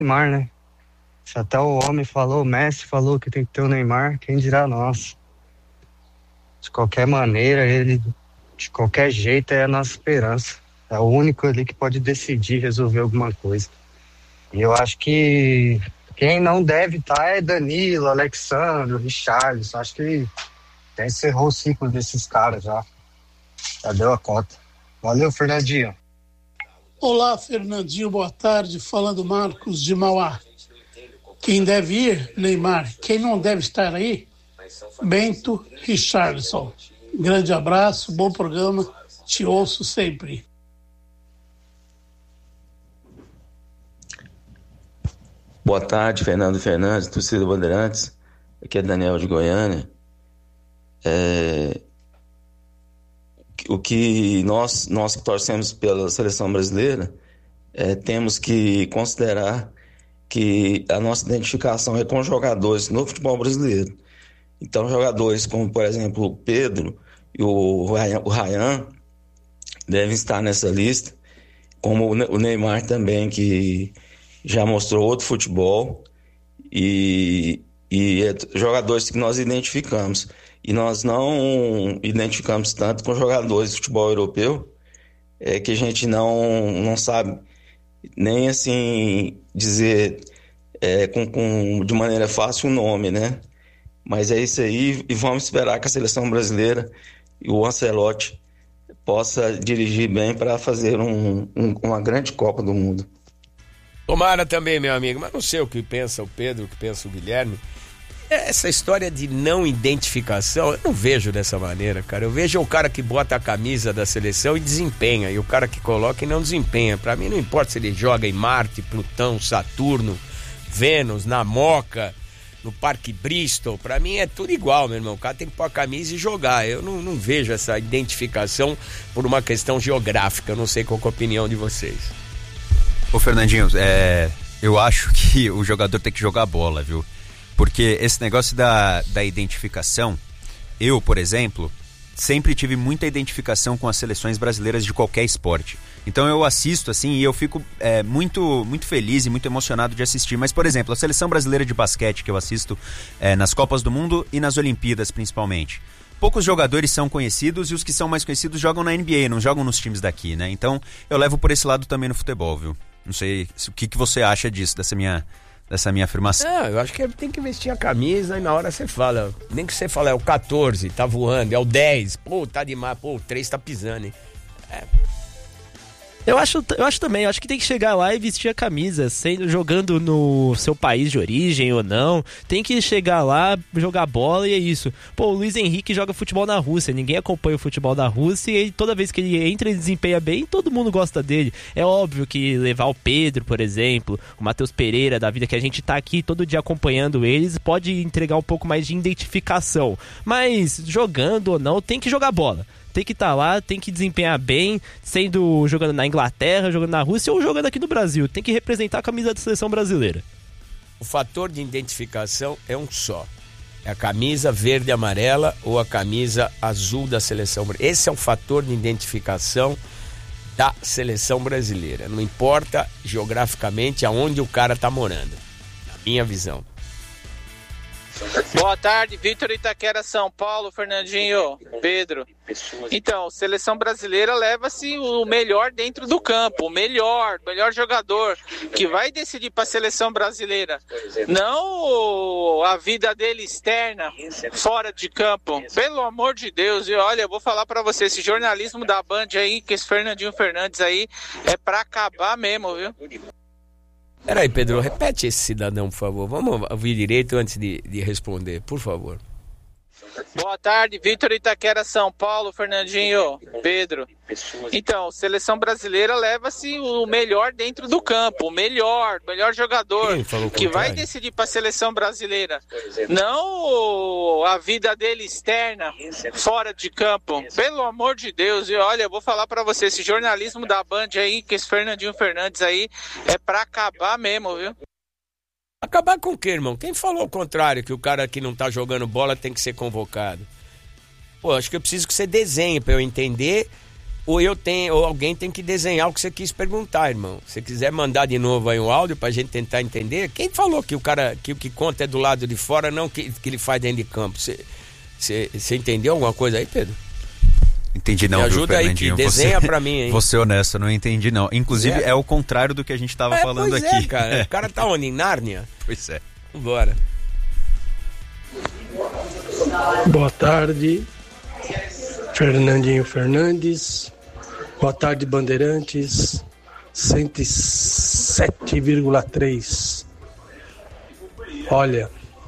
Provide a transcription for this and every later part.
Neymar, né? Se até o homem falou, o Messi falou que tem que ter o Neymar, quem dirá nós? De qualquer maneira, ele, de qualquer jeito, é a nossa esperança. É o único ali que pode decidir resolver alguma coisa. E eu acho que quem não deve estar é Danilo, Alexandre, Richarlison. Acho que já encerrou o ciclo desses caras já. Já deu a cota. Valeu, Fernandinho. Olá, Fernandinho, boa tarde. Falando Marcos de Mauá. Quem deve ir, Neymar. Quem não deve estar aí, Bento Richarlison. Grande abraço, bom programa, te ouço sempre. Boa tarde, Fernando Fernandes, torcida Bandeirantes. Aqui é Daniel de Goiânia. O que nós que torcemos pela seleção brasileira, temos que considerar que a nossa identificação é com jogadores no futebol brasileiro. Então, jogadores como, por exemplo, o Pedro e o Ryan devem estar nessa lista, como o Neymar também, que já mostrou outro futebol, e jogadores que nós identificamos. E nós não identificamos tanto com jogadores de futebol europeu, que a gente não sabe nem assim dizer de maneira fácil o nome, né? Mas é isso aí, e vamos esperar que a seleção brasileira e o Ancelotti possa dirigir bem para fazer uma grande Copa do Mundo. Tomara também, meu amigo, mas não sei o que pensa o Pedro, o que pensa o Guilherme. Essa história de não identificação, eu não vejo dessa maneira, cara. Eu vejo o cara que bota a camisa da seleção e desempenha, e o cara que coloca e não desempenha. Pra mim não importa se ele joga em Marte, Plutão, Saturno, Vênus, na Moca, no Parque Bristol. Pra mim é tudo igual, meu irmão. O cara tem que pôr a camisa e jogar. Eu não vejo essa identificação por uma questão geográfica. Eu não sei qual é a opinião de vocês. Ô Fernandinho, eu acho que o jogador tem que jogar bola, viu? Porque esse negócio da identificação, eu, por exemplo, sempre tive muita identificação com as seleções brasileiras de qualquer esporte. Então eu assisto assim e eu fico muito, muito feliz e muito emocionado de assistir. Mas, por exemplo, a seleção brasileira de basquete que eu assisto nas Copas do Mundo e nas Olimpíadas principalmente. Poucos jogadores são conhecidos e os que são mais conhecidos jogam na NBA, não jogam nos times daqui, né? Então eu levo por esse lado também no futebol, viu? Não sei o que você acha disso, dessa minha afirmação. Eu acho que tem que vestir a camisa e na hora você fala, nem que você fala, é o 14, tá voando, é o 10, pô, tá demais, pô, o 3 tá pisando, hein? Eu acho também, eu acho que tem que chegar lá e vestir a camisa, jogando no seu país de origem ou não. Tem que chegar lá, jogar bola e é isso. Pô, o Luiz Henrique joga futebol na Rússia, ninguém acompanha o futebol da Rússia e toda vez que ele entra e desempenha bem, todo mundo gosta dele. É óbvio que levar o Pedro, por exemplo, o Matheus Pereira da vida, que a gente tá aqui todo dia acompanhando eles, pode entregar um pouco mais de identificação. Mas jogando ou não, tem que jogar bola. Tem que estar lá, tem que desempenhar bem, jogando na Inglaterra, jogando na Rússia ou jogando aqui no Brasil. Tem que representar a camisa da seleção brasileira. O fator de identificação é um só. É a camisa verde e amarela ou a camisa azul da seleção brasileira. Esse é o fator de identificação da seleção brasileira. Não importa geograficamente aonde o cara está morando. Na minha visão. Boa tarde, Vitor Itaquera, São Paulo, Fernandinho, Pedro. Então, seleção brasileira leva-se o melhor dentro do campo, o melhor jogador que vai decidir para a seleção brasileira. Não a vida dele externa, fora de campo. Pelo amor de Deus, e olha, eu vou falar para você, esse jornalismo da Band aí, que esse Fernandinho Fernandes aí, é para acabar mesmo, viu? Peraí, Pedro, repete esse cidadão, por favor. Vamos ouvir direito antes de responder, por favor. Boa tarde, Vitor Itaquera, São Paulo, Fernandinho, Pedro. Então, seleção brasileira leva-se o melhor dentro do campo, o melhor jogador que vai decidir para a seleção brasileira. Não a vida dele externa, fora de campo. Pelo amor de Deus, e olha, eu vou falar para você, esse jornalismo da Band aí, que esse Fernandinho Fernandes aí, é para acabar mesmo, viu? Acabar com o quê, irmão? Quem falou o contrário, que o cara que não tá jogando bola tem que ser convocado? Pô, acho que eu preciso que você desenhe pra eu entender ou alguém tem que desenhar o que você quis perguntar, irmão. Se você quiser mandar de novo aí um áudio pra gente tentar entender. Quem falou que o cara, que o que conta é do lado de fora, não que ele faz dentro de campo? Você entendeu alguma coisa aí, Pedro? Entendi não, me ajuda aí, que desenha pra mim, hein? Vou ser honesto, não entendi não. Inclusive é o contrário do que a gente tava falando pois aqui. Cara. O cara tá onde? Em Nárnia? Pois é. Vambora. Boa tarde, Fernandinho Fernandes. Boa tarde, Bandeirantes. 107,3. Olha,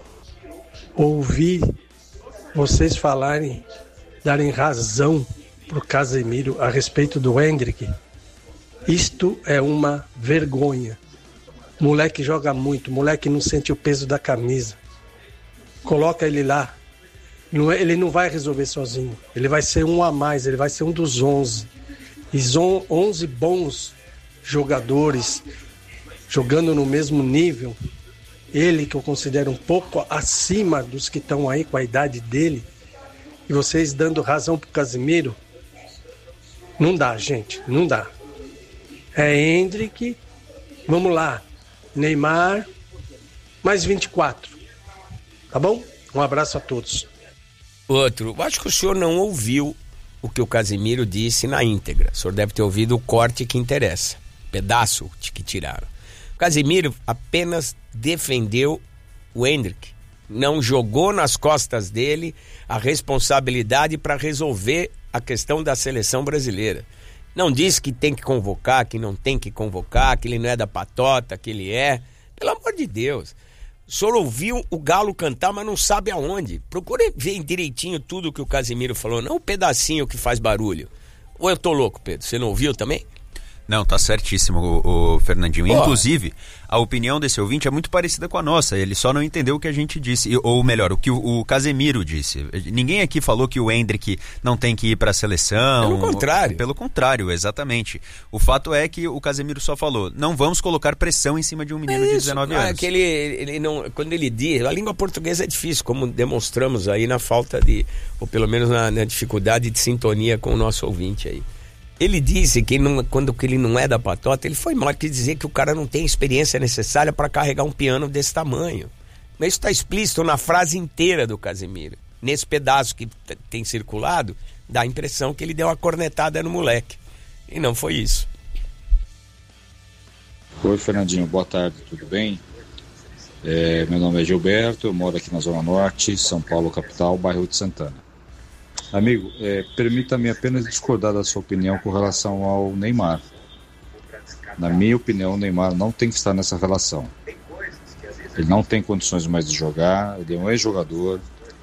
ouvi vocês darem razão pro Casemiro a respeito do Endrick. Isto é uma vergonha. Moleque joga muito, moleque não sente o peso da camisa. Coloca ele lá. Ele não vai resolver sozinho. Ele vai ser um a mais, ele vai ser um dos 11. E 11 bons jogadores jogando no mesmo nível. Ele, que eu considero um pouco acima dos que estão aí com a idade dele. E vocês dando razão pro Casemiro. Não dá, gente, não dá. É Endrick, vamos lá, Neymar, mais 24. Tá bom? Um abraço a todos. Outro, acho que o senhor não ouviu o que o Casemiro disse na íntegra. O senhor deve ter ouvido o corte que interessa, pedaço que tiraram. O Casemiro apenas defendeu o Endrick, não jogou nas costas dele a responsabilidade para resolver a questão da seleção brasileira. Não disse que tem que convocar, que não tem que convocar, que ele não é da patota, que ele é. Pelo amor de Deus. O senhor ouviu o Galo cantar, mas não sabe aonde. Procure ver direitinho tudo que o Casemiro falou, não um pedacinho que faz barulho. Ou eu tô louco, Pedro? Você não ouviu também? Não, tá certíssimo, o Fernandinho. Inclusive, a opinião desse ouvinte é muito parecida com a nossa. Ele só não entendeu o que a gente disse. Ou melhor, o que o Casemiro disse. Ninguém aqui falou que o Endrick não tem que ir pra seleção. Pelo contrário. Pelo contrário, exatamente. O fato é que o Casemiro só falou, não vamos colocar pressão em cima de um menino de 19 anos. Que ele não, quando ele diz, a língua portuguesa é difícil, como demonstramos aí na falta de, ou pelo menos na dificuldade de sintonia com o nosso ouvinte aí. Ele disse que quando ele não é da patota, ele foi mal, quer dizer que o cara não tem experiência necessária para carregar um piano desse tamanho. Mas isso está explícito na frase inteira do Casemiro. Nesse pedaço que tem circulado, dá a impressão que ele deu uma cornetada no moleque. E não foi isso. Oi, Fernandinho, boa tarde, tudo bem? Meu nome é Gilberto, eu moro aqui na Zona Norte, São Paulo, capital, bairro de Santana. Amigo, permita-me apenas discordar da sua opinião com relação ao Neymar. Na minha opinião, o Neymar não tem que estar nessa relação. Ele não tem condições mais de jogar, ele é um ex-jogador.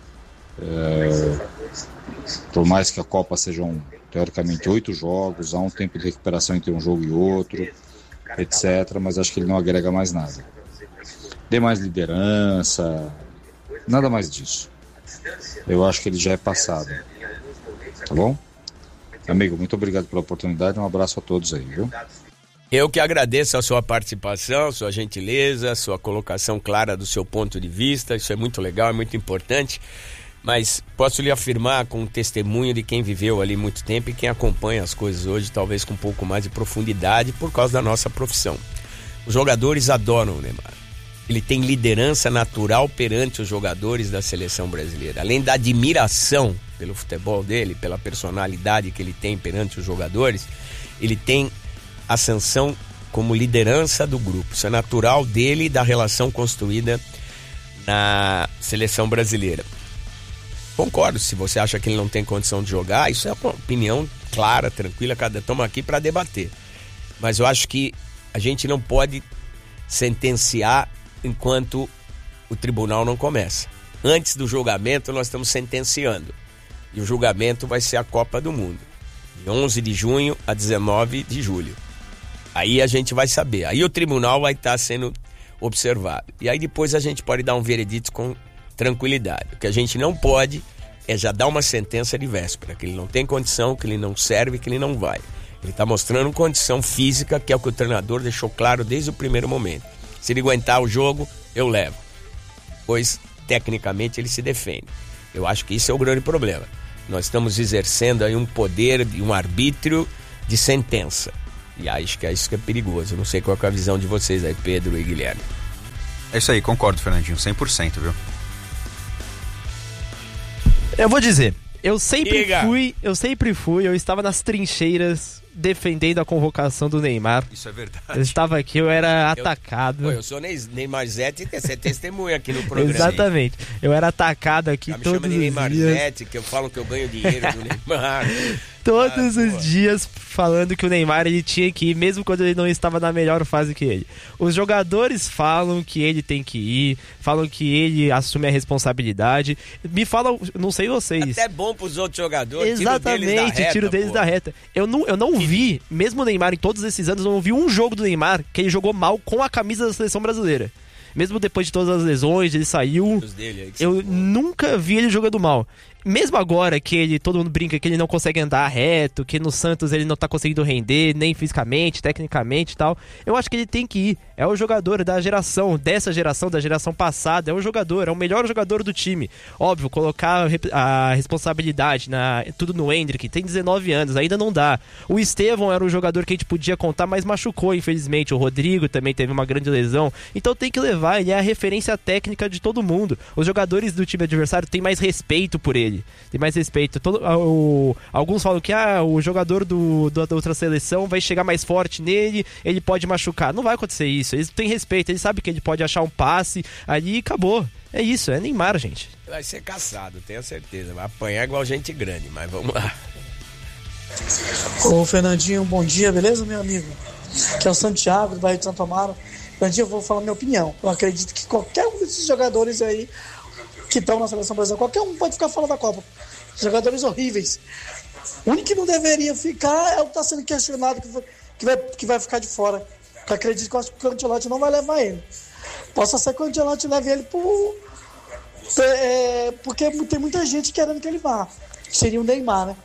Por mais que a Copa sejam, teoricamente, 8 jogos, há um tempo de recuperação entre um jogo e outro, etc. Mas acho que ele não agrega mais nada. Dê mais liderança, nada mais disso. Eu acho que ele já é passado. Tá bom? Amigo, muito obrigado pela oportunidade. Um abraço a todos aí, viu? Eu que agradeço a sua participação, sua gentileza, sua colocação clara do seu ponto de vista. Isso é muito legal, é muito importante. Mas posso lhe afirmar com um testemunho de quem viveu ali muito tempo e quem acompanha as coisas hoje, talvez com um pouco mais de profundidade por causa da nossa profissão. Os jogadores adoram o Neymar. Ele tem liderança natural perante os jogadores da seleção brasileira. Além da admiração pelo futebol dele, pela personalidade que ele tem perante os jogadores, ele tem ascensão como liderança do grupo. Isso é natural dele e da relação construída na seleção brasileira. Concordo, se você acha que ele não tem condição de jogar, isso é uma opinião clara, tranquila, estamos aqui para debater. Mas eu acho que a gente não pode sentenciar enquanto o tribunal não começa. Antes do julgamento nós estamos sentenciando. E o julgamento vai ser a Copa do Mundo, de 11 de junho a 19 de julho. Aí a gente vai saber. Aí o tribunal vai estar sendo observado. E aí depois a gente pode dar um veredito com tranquilidade. O que a gente não pode é já dar uma sentença de véspera, que ele não tem condição, que ele não serve, que ele não vai. Ele está mostrando condição física, que é o que o treinador deixou claro desde o primeiro momento. Se ele aguentar o jogo, eu levo. Pois, tecnicamente, ele se defende. Eu acho que isso é o grande problema. Nós estamos exercendo aí um poder e um arbítrio de sentença. E acho que é isso que é perigoso. Eu não sei qual é a visão de vocês aí, Pedro e Guilherme. É isso aí, concordo, Fernandinho, 100%, viu? Eu vou dizer, eu sempre fui, eu estava nas trincheiras defendendo a convocação do Neymar. Isso é verdade. Eu estava aqui, eu era atacado. Eu sou Neymar Zete, você é testemunha aqui no programa. Exatamente. Eu era atacado aqui todos os dias. Me chama de Neymar Zete, que eu falo que eu ganho dinheiro do Neymar. Todos os dias falando que o Neymar ele tinha que ir, mesmo quando ele não estava na melhor fase que ele. Os jogadores falam que ele tem que ir, falam que ele assume a responsabilidade. Me falam, não sei vocês. Até bom pros outros jogadores. Exatamente, tiro deles da reta. Eu não vi, mesmo o Neymar em todos esses anos, eu não vi um jogo do Neymar que ele jogou mal com a camisa da seleção brasileira. Mesmo depois de todas as lesões, ele saiu. Eu nunca vi ele jogando mal. Mesmo agora que todo mundo brinca que ele não consegue andar reto, que no Santos ele não tá conseguindo render, nem fisicamente, tecnicamente e tal, eu acho que ele tem que ir. É o jogador da geração, da geração passada, é o jogador, é o melhor jogador do time. Óbvio, colocar a responsabilidade, tudo no Endrick, tem 19 anos, ainda não dá. O Estevão era um jogador que a gente podia contar, mas machucou, infelizmente. O Rodrigo também teve uma grande lesão. Então tem que levar, ele é a referência técnica de todo mundo. Os jogadores do time adversário têm mais respeito por ele. Tem mais respeito. Alguns falam que o jogador da outra seleção vai chegar mais forte nele, ele pode machucar. Não vai acontecer isso. Eles têm respeito, eles sabem que ele pode achar um passe ali e acabou. É isso, é Neymar, gente. Vai ser caçado, tenho certeza. Vai apanhar igual gente grande, mas vamos lá. Ô Fernandinho, bom dia, beleza, meu amigo? Aqui é o Santiago, do bairro de Santo Amaro. Fernandinho, eu vou falar minha opinião. Eu acredito que qualquer um desses jogadores aí que estão na seleção brasileira, qualquer um pode ficar fora da Copa. Jogadores horríveis. O único que não deveria ficar é o que está sendo questionado, que vai ficar de fora. Eu acredito que o Ancelotti não vai levar ele. Possa ser que o Ancelotti leve ele porque tem muita gente querendo que ele vá. Seria o Neymar, né?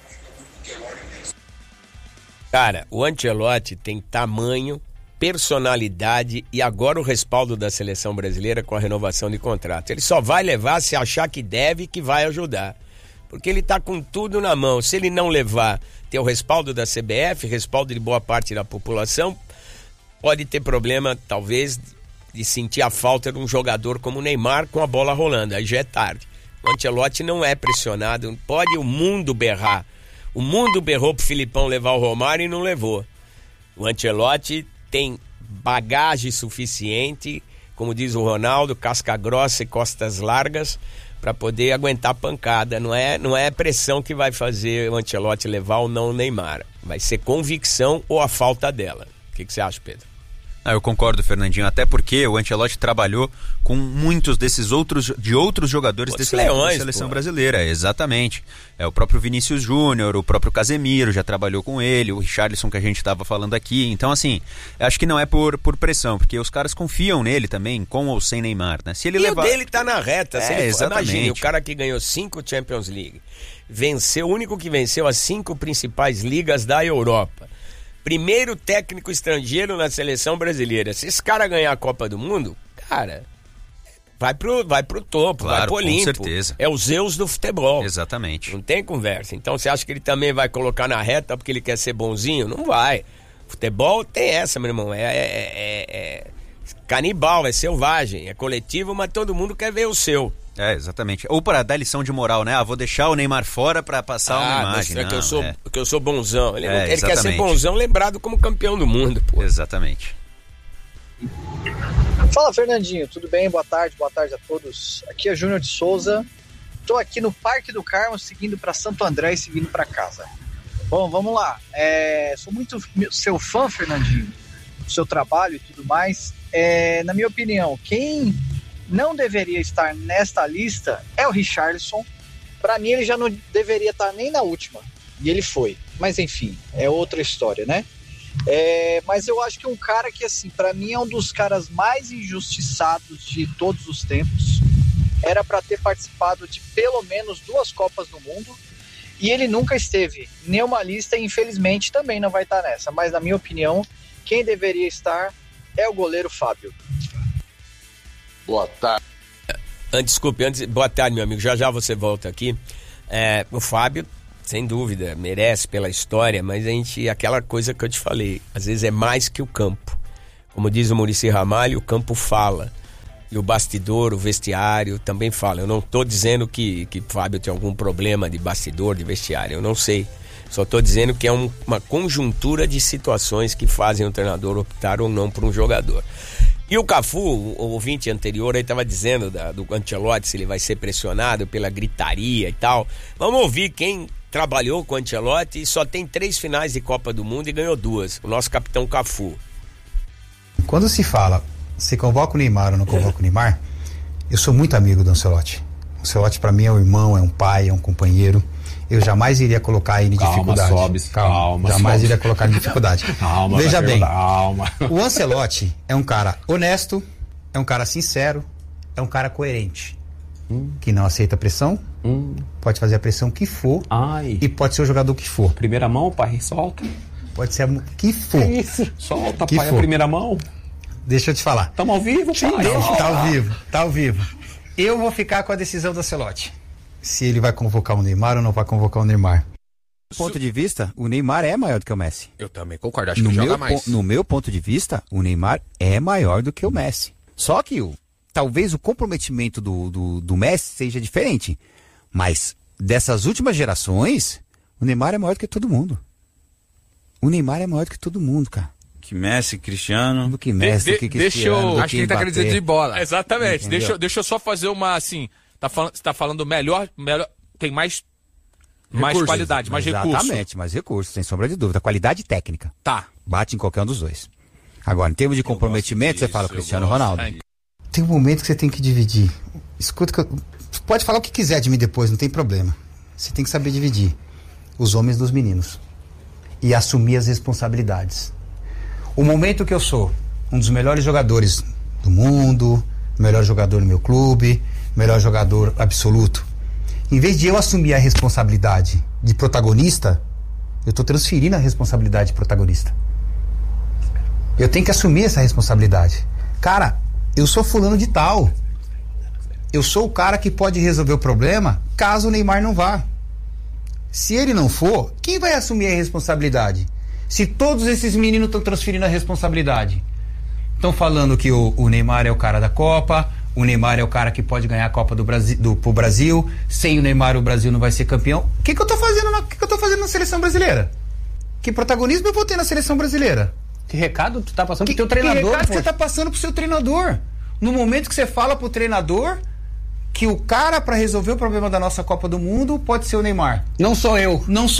Cara, o Ancelotti tem tamanho, personalidade e agora o respaldo da seleção brasileira com a renovação de contrato. Ele só vai levar se achar que deve e que vai ajudar. Porque ele tá com tudo na mão. Se ele não levar, ter o respaldo da CBF, respaldo de boa parte da população, pode ter problema, talvez, de sentir a falta de um jogador como o Neymar com a bola rolando. Aí já é tarde. O Ancelotti não é pressionado. Pode o mundo berrar. O mundo berrou pro Filipão levar o Romário e não levou. O Ancelotti tem bagagem suficiente, como diz o Ronaldo, casca grossa e costas largas, para poder aguentar pancada. Não é pressão que vai fazer o Ancelotti levar ou não o Neymar. Vai ser convicção ou a falta dela. O que você acha, Pedro? Eu concordo, Fernandinho, até porque o Ancelotti trabalhou com muitos de outros jogadores da seleção brasileira, exatamente. O próprio Vinícius Júnior, o próprio Casemiro já trabalhou com ele, o Richarlison que a gente estava falando aqui. Então, assim, acho que não é por pressão, porque os caras confiam nele também, com ou sem Neymar, né? Se ele levar... o dele tá na reta. Exatamente. Imagine, o cara que ganhou 5 Champions League, o único que venceu as 5 principais ligas da Europa. Primeiro técnico estrangeiro na seleção brasileira. Se esse cara ganhar a Copa do Mundo, cara, vai pro topo, claro, vai pro Olimpo. Com certeza. É o Zeus do futebol. Exatamente. Não tem conversa. Então você acha que ele também vai colocar na reta porque ele quer ser bonzinho? Não vai. Futebol tem essa, meu irmão. É canibal, é selvagem, é coletivo, mas todo mundo quer ver o seu. Exatamente. Ou para dar lição de moral, né? Vou deixar o Neymar fora para passar uma imagem. Mas que eu sou bonzão. Ele quer ser bonzão, lembrado como campeão do mundo, pô. Exatamente. Fala, Fernandinho, tudo bem? Boa tarde a todos. Aqui é Júnior de Souza. Estou aqui no Parque do Carmo, seguindo para Santo André e seguindo para casa. Bom, vamos lá. Sou muito seu fã, Fernandinho, do seu trabalho e tudo mais. Na minha opinião, quem não deveria estar nesta lista é o Richarlison. Para mim, ele já não deveria estar nem na última. E ele foi. Mas, enfim, é outra história, né? Mas eu acho que um cara que, assim, para mim é um dos caras mais injustiçados de todos os tempos. Era para ter participado de pelo menos 2 Copas do Mundo. E ele nunca esteve em nenhuma lista e, infelizmente, também não vai estar nessa. Mas, na minha opinião, quem deveria estar é o goleiro Fábio. Boa tarde. Boa tarde, meu amigo. Já você volta aqui. O Fábio Sem dúvida, merece pela história, mas aquela coisa que eu te falei, às vezes é mais que o campo. Como diz o Muricy Ramalho, o campo fala. E o bastidor, o vestiário também fala. Eu não estou dizendo que Fábio tem algum problema de bastidor, de vestiário, eu não sei. Só estou dizendo que é uma conjuntura de situações que fazem o treinador optar ou não por um jogador. E o Cafu, o ouvinte anterior aí estava dizendo do Ancelotti, se ele vai ser pressionado pela gritaria e tal. Vamos ouvir quem trabalhou com o Ancelotti e só tem 3 finais de Copa do Mundo e ganhou 2. O nosso capitão Cafu. Quando se fala, se convoca o Neymar ou não convoca o Neymar, eu sou muito amigo do Ancelotti. O Ancelotti para mim é um irmão, é um pai, é um companheiro. Eu jamais iria colocar ele em dificuldade. Calma, jamais iria colocar em dificuldade. Calma, veja bem, calma. O Ancelotti é um cara honesto, é um cara sincero, é um cara coerente, que não aceita pressão, pode fazer a pressão que for e pode ser o jogador que for. Primeira mão, pai, solta. Pode ser o que for. É isso, solta, que pai, for. a primeira mão. Deixa eu te falar. Tamo ao vivo, pai. Tá ao vivo. Eu vou ficar com a decisão do Ancelotti. Se ele vai convocar o Neymar ou não vai convocar o Neymar. Do ponto de vista, o Neymar é maior do que o Messi. Eu também concordo, acho que ele joga mais. No meu ponto de vista, o Neymar é maior do que o Messi. Só que talvez o comprometimento do Messi seja diferente. Mas dessas últimas gerações, o Neymar é maior do que todo mundo. O Neymar é maior do que todo mundo, cara. Que Messi, Cristiano. Do que Messi, do que Cristiano. Acho que ele tá querendo dizer de bola. Exatamente. Deixa eu só fazer uma assim. Você tá falando melhor, tem mais qualidade, mais recurso. Exatamente, mais recurso, sem sombra de dúvida. Qualidade técnica. Tá. Bate em qualquer um dos dois. Agora, em termos de comprometimento, você fala Cristiano Ronaldo. Tem um momento que você tem que dividir. Escuta, pode falar o que quiser de mim depois, não tem problema. Você tem que saber dividir os homens dos meninos e assumir as responsabilidades. O momento que eu sou um dos melhores jogadores do mundo, melhor jogador no meu clube, melhor jogador absoluto, em vez de eu assumir a responsabilidade de protagonista, eu estou transferindo a responsabilidade de protagonista. Eu tenho que assumir essa responsabilidade. Cara, eu sou fulano de tal. Eu sou o cara que pode resolver o problema caso o Neymar não vá. Se ele não for, quem vai assumir a responsabilidade? Se todos esses meninos estão transferindo a responsabilidade. Estão falando que o Neymar é o cara da Copa, o Neymar é o cara que pode ganhar a Copa pro Brasil. Sem o Neymar o Brasil não vai ser campeão. O que eu tô fazendo na seleção brasileira? Que protagonismo eu vou ter na seleção brasileira? Que recado tu tá passando pro teu treinador? Que recado você tá passando pro seu treinador? No momento que você fala pro treinador que o cara para resolver o problema da nossa Copa do Mundo pode ser o Neymar. Não sou eu.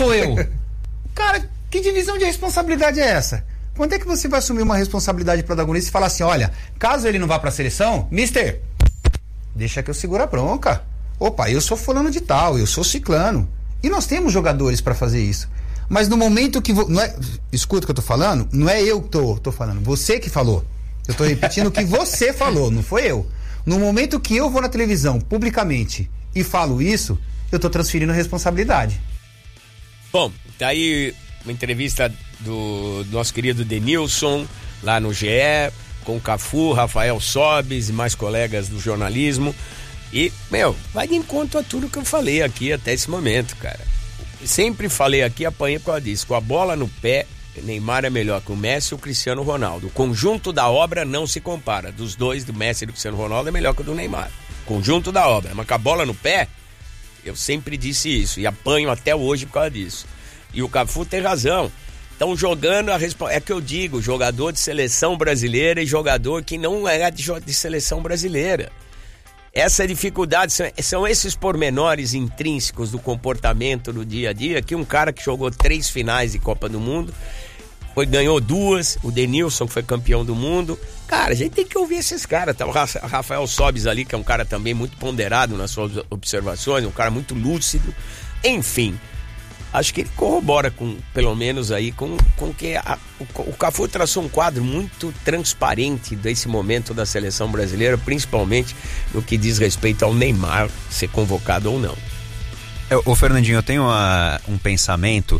Cara, que divisão de responsabilidade é essa? Quando é que você vai assumir uma responsabilidade de protagonista e falar assim, olha, caso ele não vá pra seleção, mister, deixa que eu seguro a bronca. Opa, eu sou fulano de tal, eu sou ciclano. E nós temos jogadores pra fazer isso. Mas no momento que... escuta o que eu tô falando? Não é eu que tô falando, você que falou. Eu tô repetindo o que você falou, não foi eu. No momento que eu vou na televisão, publicamente, e falo isso, eu tô transferindo a responsabilidade. Bom, tá aí uma entrevista do nosso querido Denilson, lá no GE, com o Cafu, Rafael Sobes e mais colegas do jornalismo. E, vai de encontro a tudo que eu falei aqui até esse momento, cara. Sempre falei aqui, apanhei por causa disso. Com a bola no pé, Neymar é melhor que o Messi e o Cristiano Ronaldo. O conjunto da obra não se compara. Dos dois, do Messi e do Cristiano Ronaldo, é melhor que o do Neymar. Conjunto da obra. Mas com a bola no pé, eu sempre disse isso. E apanho até hoje por causa disso. E o Cafu tem razão. Estão jogando é que eu digo, jogador de seleção brasileira e jogador que não é de seleção brasileira. Essa dificuldade, são esses pormenores intrínsecos do comportamento do dia a dia, que um cara que jogou 3 finais de Copa do Mundo, ganhou 2, o Denilson que foi campeão do mundo. Cara, a gente tem que ouvir esses caras. Tá o Rafael Sobes ali, que é um cara também muito ponderado nas suas observações, um cara muito lúcido. Enfim, acho que ele corrobora pelo menos aí, com que o Cafu traçou um quadro muito transparente desse momento da seleção brasileira, principalmente no que diz respeito ao Neymar ser convocado ou não. Ô Fernandinho, eu tenho um pensamento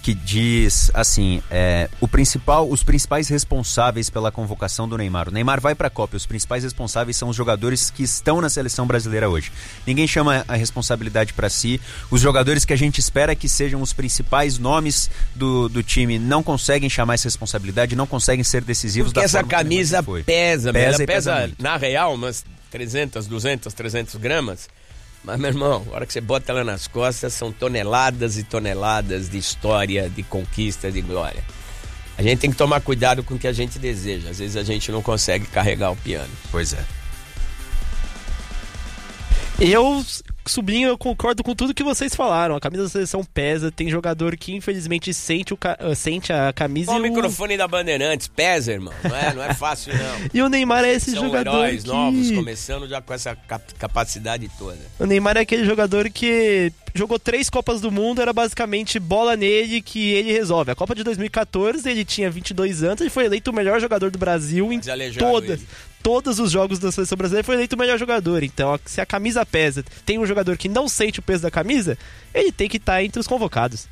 que diz assim, os principais responsáveis pela convocação do Neymar. O Neymar vai para a Copa, os principais responsáveis são os jogadores que estão na seleção brasileira hoje. Ninguém chama a responsabilidade para si. Os jogadores que a gente espera que sejam os principais nomes do time não conseguem chamar essa responsabilidade, não conseguem ser decisivos. Porque essa camisa pesa muito. Na real, umas 300, 200, 300 gramas. Mas, meu irmão, a hora que você bota ela nas costas, são toneladas e toneladas de história, de conquista, de glória. A gente tem que tomar cuidado com o que a gente deseja. Às vezes a gente não consegue carregar o piano. Pois é. Sobrinho, eu concordo com tudo que vocês falaram. A camisa da seleção pesa, tem jogador que infelizmente sente a camisa. O microfone da Bandeirantes pesa, irmão. Não é fácil, não. E o Neymar é esse São jogador heróis novos, começando já com essa capacidade toda. O Neymar é aquele jogador que jogou 3 Copas do Mundo, era basicamente bola nele que ele resolve. A Copa de 2014, ele tinha 22 anos, ele foi eleito o melhor jogador do Brasil em todos os jogos da seleção brasileira, foi eleito o melhor jogador. Então, se a camisa pesa, tem um jogador que não sente o peso da camisa, ele tem que estar entre os convocados.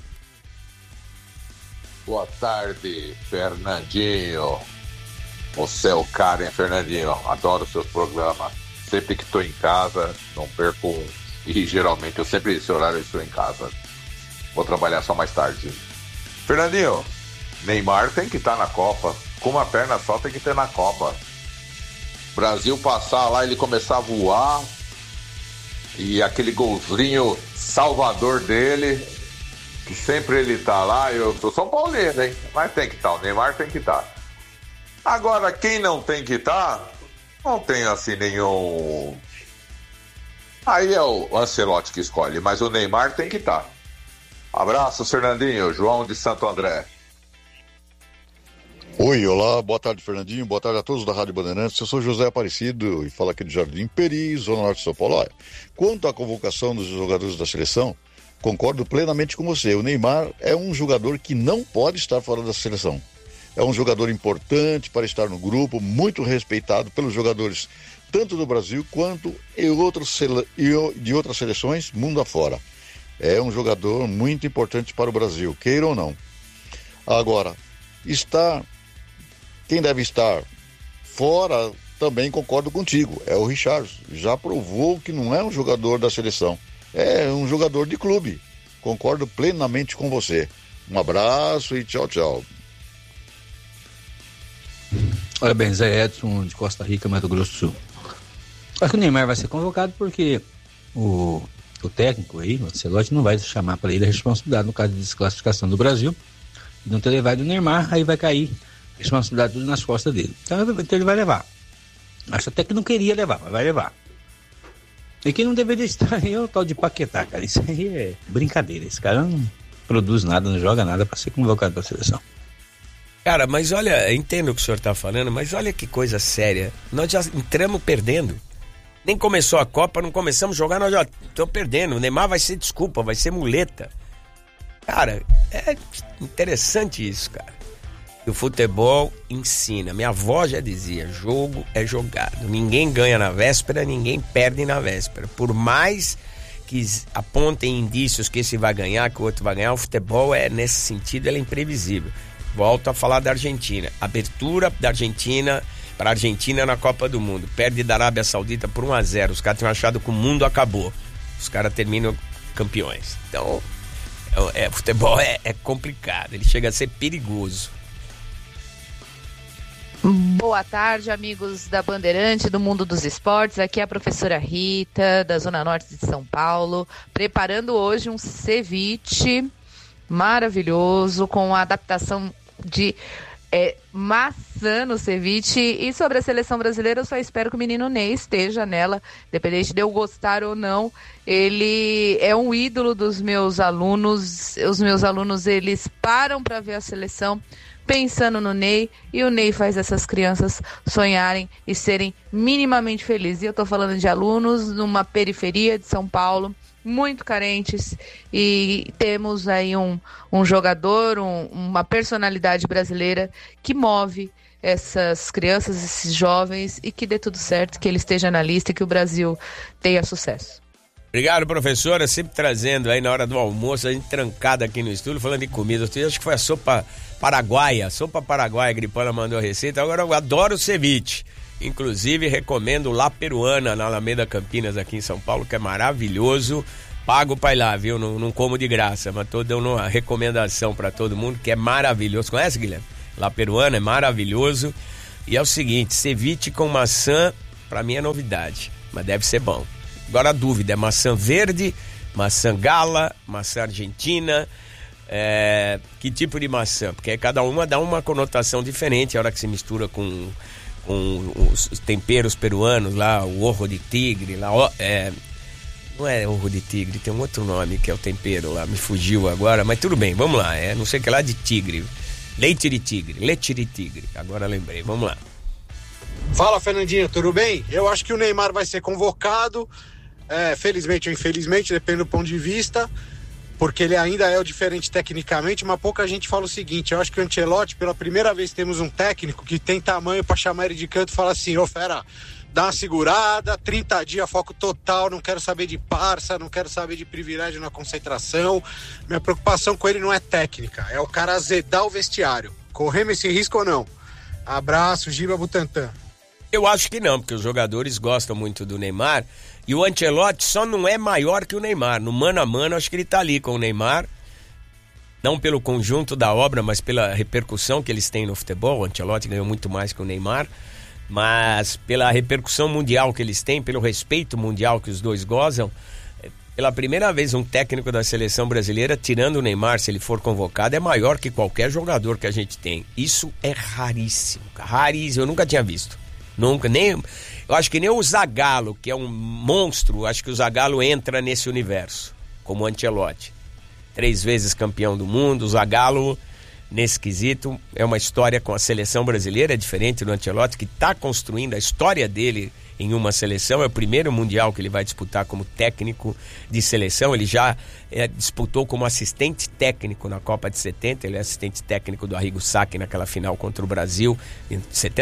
Boa tarde, Fernandinho. Você é o cara, hein, Fernandinho? Adoro os seus programas. Sempre que estou em casa, não perco um. E geralmente, esse horário eu estou em casa. Vou trabalhar só mais tarde. Fernandinho, Neymar tem que estar na Copa. Com uma perna só tem que ter na Copa. Brasil passar lá, ele começar a voar. E aquele golzinho salvador dele, que sempre ele tá lá. Eu sou São Paulino, hein? Mas tem que estar, o Neymar tem que estar. Agora, quem não tem que estar, não tem assim nenhum... Aí é o Ancelotti que escolhe, mas o Neymar tem que estar. Abraço, Fernandinho. João de Santo André. Oi, olá, boa tarde, Fernandinho, boa tarde a todos da Rádio Bandeirantes. Eu sou José Aparecido e falo aqui do Jardim Peri, Zona Norte de São Paulo. Olha, quanto à convocação dos jogadores da seleção, concordo plenamente com você. O Neymar é um jogador que não pode estar fora da seleção. É um jogador importante para estar no grupo, muito respeitado pelos jogadores tanto do Brasil quanto de outras seleções, mundo afora. É um jogador muito importante para o Brasil, queira ou não. Agora, quem deve estar fora, também concordo contigo, é o Richarlison. Já provou que não é um jogador da seleção, é um jogador de clube. Concordo plenamente com você. Um abraço e tchau, tchau. Olha bem, Zé Edson de Costa Rica, Mato Grosso do Sul. Acho que o Neymar vai ser convocado porque o técnico aí, o Ancelotti, não vai chamar para ele a responsabilidade no caso de desclassificação do Brasil, de não ter levado o Neymar, aí vai cair a responsabilidade tudo nas costas dele. Então ele vai levar. Acho até que não queria levar, mas vai levar. E quem não deveria estar aí é o tal de Paquetá, cara. Isso aí é brincadeira. Esse cara não produz nada, não joga nada para ser convocado para a seleção. Cara, mas olha, entendo o que o senhor está falando, mas olha que coisa séria. Nós já entramos perdendo. Nem começou a Copa, não começamos a jogar, nós já estamos perdendo. O Neymar vai ser desculpa, vai ser muleta. Cara, é interessante isso, cara. E o futebol ensina. Minha avó já dizia, jogo é jogado. Ninguém ganha na véspera, ninguém perde na véspera. Por mais que apontem indícios que esse vai ganhar, que o outro vai ganhar, o futebol nesse sentido, ele é imprevisível. Volto a falar da Argentina. Abertura da Argentina para a Argentina na Copa do Mundo. Perde da Arábia Saudita por 1-0. Os caras tinham achado que o mundo acabou. Os caras terminam campeões. Então, o futebol é complicado. Ele chega a ser perigoso. Boa tarde, amigos da Bandeirante, do Mundo dos Esportes. Aqui é a professora Rita, da Zona Norte de São Paulo, preparando hoje um ceviche maravilhoso, com a adaptação de maçã no ceviche. E sobre a seleção brasileira, eu só espero que o menino Ney esteja nela, independente de eu gostar ou não. Ele é um ídolo dos meus alunos. Os meus alunos, eles param para ver a seleção pensando no Ney, e o Ney faz essas crianças sonharem e serem minimamente felizes. E eu estou falando de alunos numa periferia de São Paulo, muito carentes, e temos aí um jogador, uma personalidade brasileira que move essas crianças, esses jovens, e que dê tudo certo, que ele esteja na lista e que o Brasil tenha sucesso. Obrigado, professora, sempre trazendo aí na hora do almoço, a gente trancada aqui no estúdio, falando de comida. Eu acho que foi a sopa paraguaia, Gripana mandou a receita. Agora eu adoro o ceviche. Inclusive, recomendo La Peruana, na Alameda Campinas, aqui em São Paulo, que é maravilhoso. Pago pra ir lá, viu? Não como de graça, mas tô dando uma recomendação pra todo mundo, que é maravilhoso. Conhece, Guilherme? La Peruana é maravilhoso. E é o seguinte, ceviche com maçã, pra mim é novidade, mas deve ser bom. Agora a dúvida é maçã verde, maçã gala, maçã argentina, que tipo de maçã? Porque cada uma dá uma conotação diferente a hora que se mistura com os temperos peruanos lá, o orro de tigre, lá, não é orro de tigre, tem um outro nome que é o tempero lá, me fugiu agora, mas tudo bem, vamos lá, não sei o que lá de tigre, leite de tigre, agora lembrei, vamos lá. Fala, Fernandinho, tudo bem? Eu acho que o Neymar vai ser convocado, felizmente ou infelizmente, depende do ponto de vista, porque ele ainda é o diferente tecnicamente, mas pouca gente fala o seguinte, eu acho que o Ancelotti, pela primeira vez temos um técnico que tem tamanho pra chamar ele de canto e falar assim, ô fera, dá uma segurada, 30 dias, foco total, não quero saber de parça, não quero saber de privilégio na concentração, minha preocupação com ele não é técnica, é o cara azedar o vestiário, corremos esse risco ou não? Abraço, Giba Butantan. Eu acho que não, porque os jogadores gostam muito do Neymar e o Ancelotti só não é maior que o Neymar. No mano a mano, acho que ele tá ali com o Neymar, não pelo conjunto da obra, mas pela repercussão que eles têm no futebol. O Ancelotti ganhou muito mais que o Neymar, mas pela repercussão mundial que eles têm, pelo respeito mundial que os dois gozam. Pela primeira vez, um técnico da seleção brasileira, tirando o Neymar, se ele for convocado, é maior que qualquer jogador que a gente tem. Isso é raríssimo, eu nunca tinha visto. Nunca, eu acho que nem o Zagallo, que é um monstro, acho que o Zagallo entra nesse universo, como o Ancelotti. 3 vezes campeão do mundo, o Zagallo, nesse quesito, é uma história com a seleção brasileira, é diferente do Ancelotti, que está construindo a história dele em uma seleção, é o primeiro mundial que ele vai disputar como técnico de seleção, ele já disputou como assistente técnico na Copa de 70, ele é assistente técnico do Arrigo Sacchi naquela final contra o Brasil, em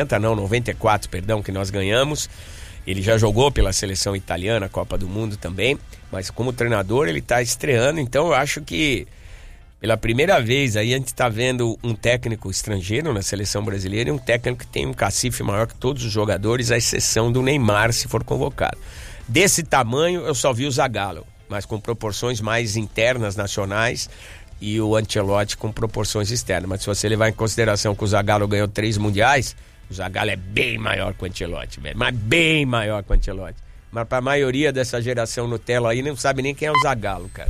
94, perdão, que nós ganhamos. Ele já jogou pela seleção italiana, Copa do Mundo também, mas como treinador ele está estreando, então eu acho que pela primeira vez aí a gente está vendo um técnico estrangeiro na seleção brasileira e um técnico que tem um cacife maior que todos os jogadores, à exceção do Neymar, se for convocado. Desse tamanho eu só vi o Zagallo, mas com proporções mais internas, nacionais, e o Ancelotti com proporções externas. Mas se você levar em consideração que o Zagallo ganhou 3 mundiais, o Zagallo é bem maior que o Ancelotti, velho, mas bem maior que o Ancelotti. Mas para a maioria dessa geração Nutella aí não sabe nem quem é o Zagallo, cara.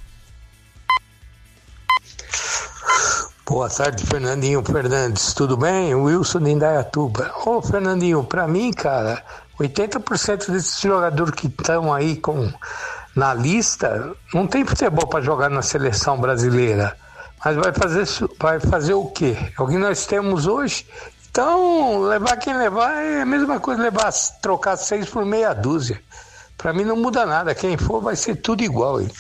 Boa tarde, Fernandinho Fernandes, tudo bem? Wilson de Indaiatuba. Ô, Fernandinho, pra mim, cara, 80% desses jogadores que estão aí na lista não tem futebol pra jogar na seleção brasileira. Mas vai fazer o quê? É o que nós temos hoje. Então, levar quem levar é a mesma coisa, trocar 6 por meia dúzia. Pra mim não muda nada, quem for vai ser tudo igual, hein?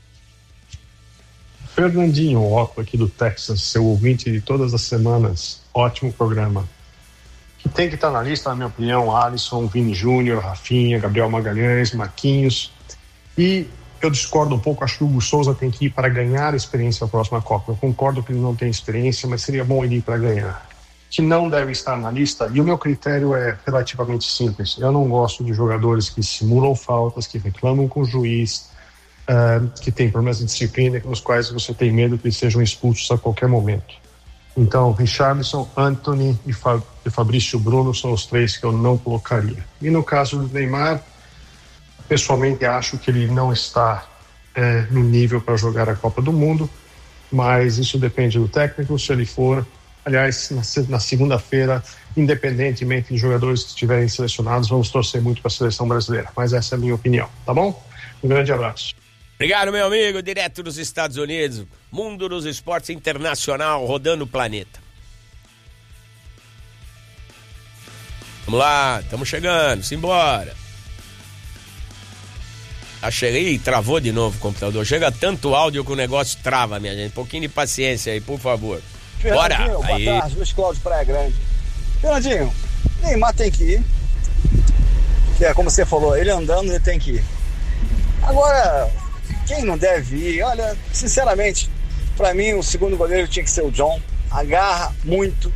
Fernandinho, Otto aqui do Texas, seu ouvinte de todas as semanas, ótimo programa. Que tem que estar na lista, na minha opinião, Alisson, Vini Júnior, Rafinha, Gabriel Magalhães, Marquinhos. E eu discordo um pouco, acho que o Hugo Souza tem que ir para ganhar experiência na próxima Copa. Eu concordo que ele não tem experiência, mas seria bom ele ir para ganhar. Que não deve estar na lista, e o meu critério é relativamente simples. Eu não gosto de jogadores que simulam faltas, que reclamam com o juiz, que tem problemas de disciplina, nos quais você tem medo que eles sejam expulsos a qualquer momento. Então, Richarlison, Antony e Fabrício Bruno são os 3 que eu não colocaria. E no caso do Neymar, pessoalmente acho que ele não está no nível para jogar a Copa do Mundo, mas isso depende do técnico, se ele for. Aliás, na segunda-feira, independentemente de jogadores que estiverem selecionados, vamos torcer muito para a seleção brasileira. Mas essa é a minha opinião, tá bom? Um grande abraço. Obrigado, meu amigo, direto dos Estados Unidos, mundo dos esportes internacional, rodando o planeta. Vamos lá, estamos chegando, simbora. Cheguei, travou de novo o computador. Chega tanto áudio que o negócio trava, minha gente. Um pouquinho de paciência aí, por favor. Bora! Boa tarde, Luiz Cláudio Praia Grande. Fernandinho, Neymar tem que ir. Que é como você falou, ele andando, ele tem que ir. Agora, quem não deve ir? Olha, sinceramente, pra mim o segundo goleiro tinha que ser o John. Agarra muito,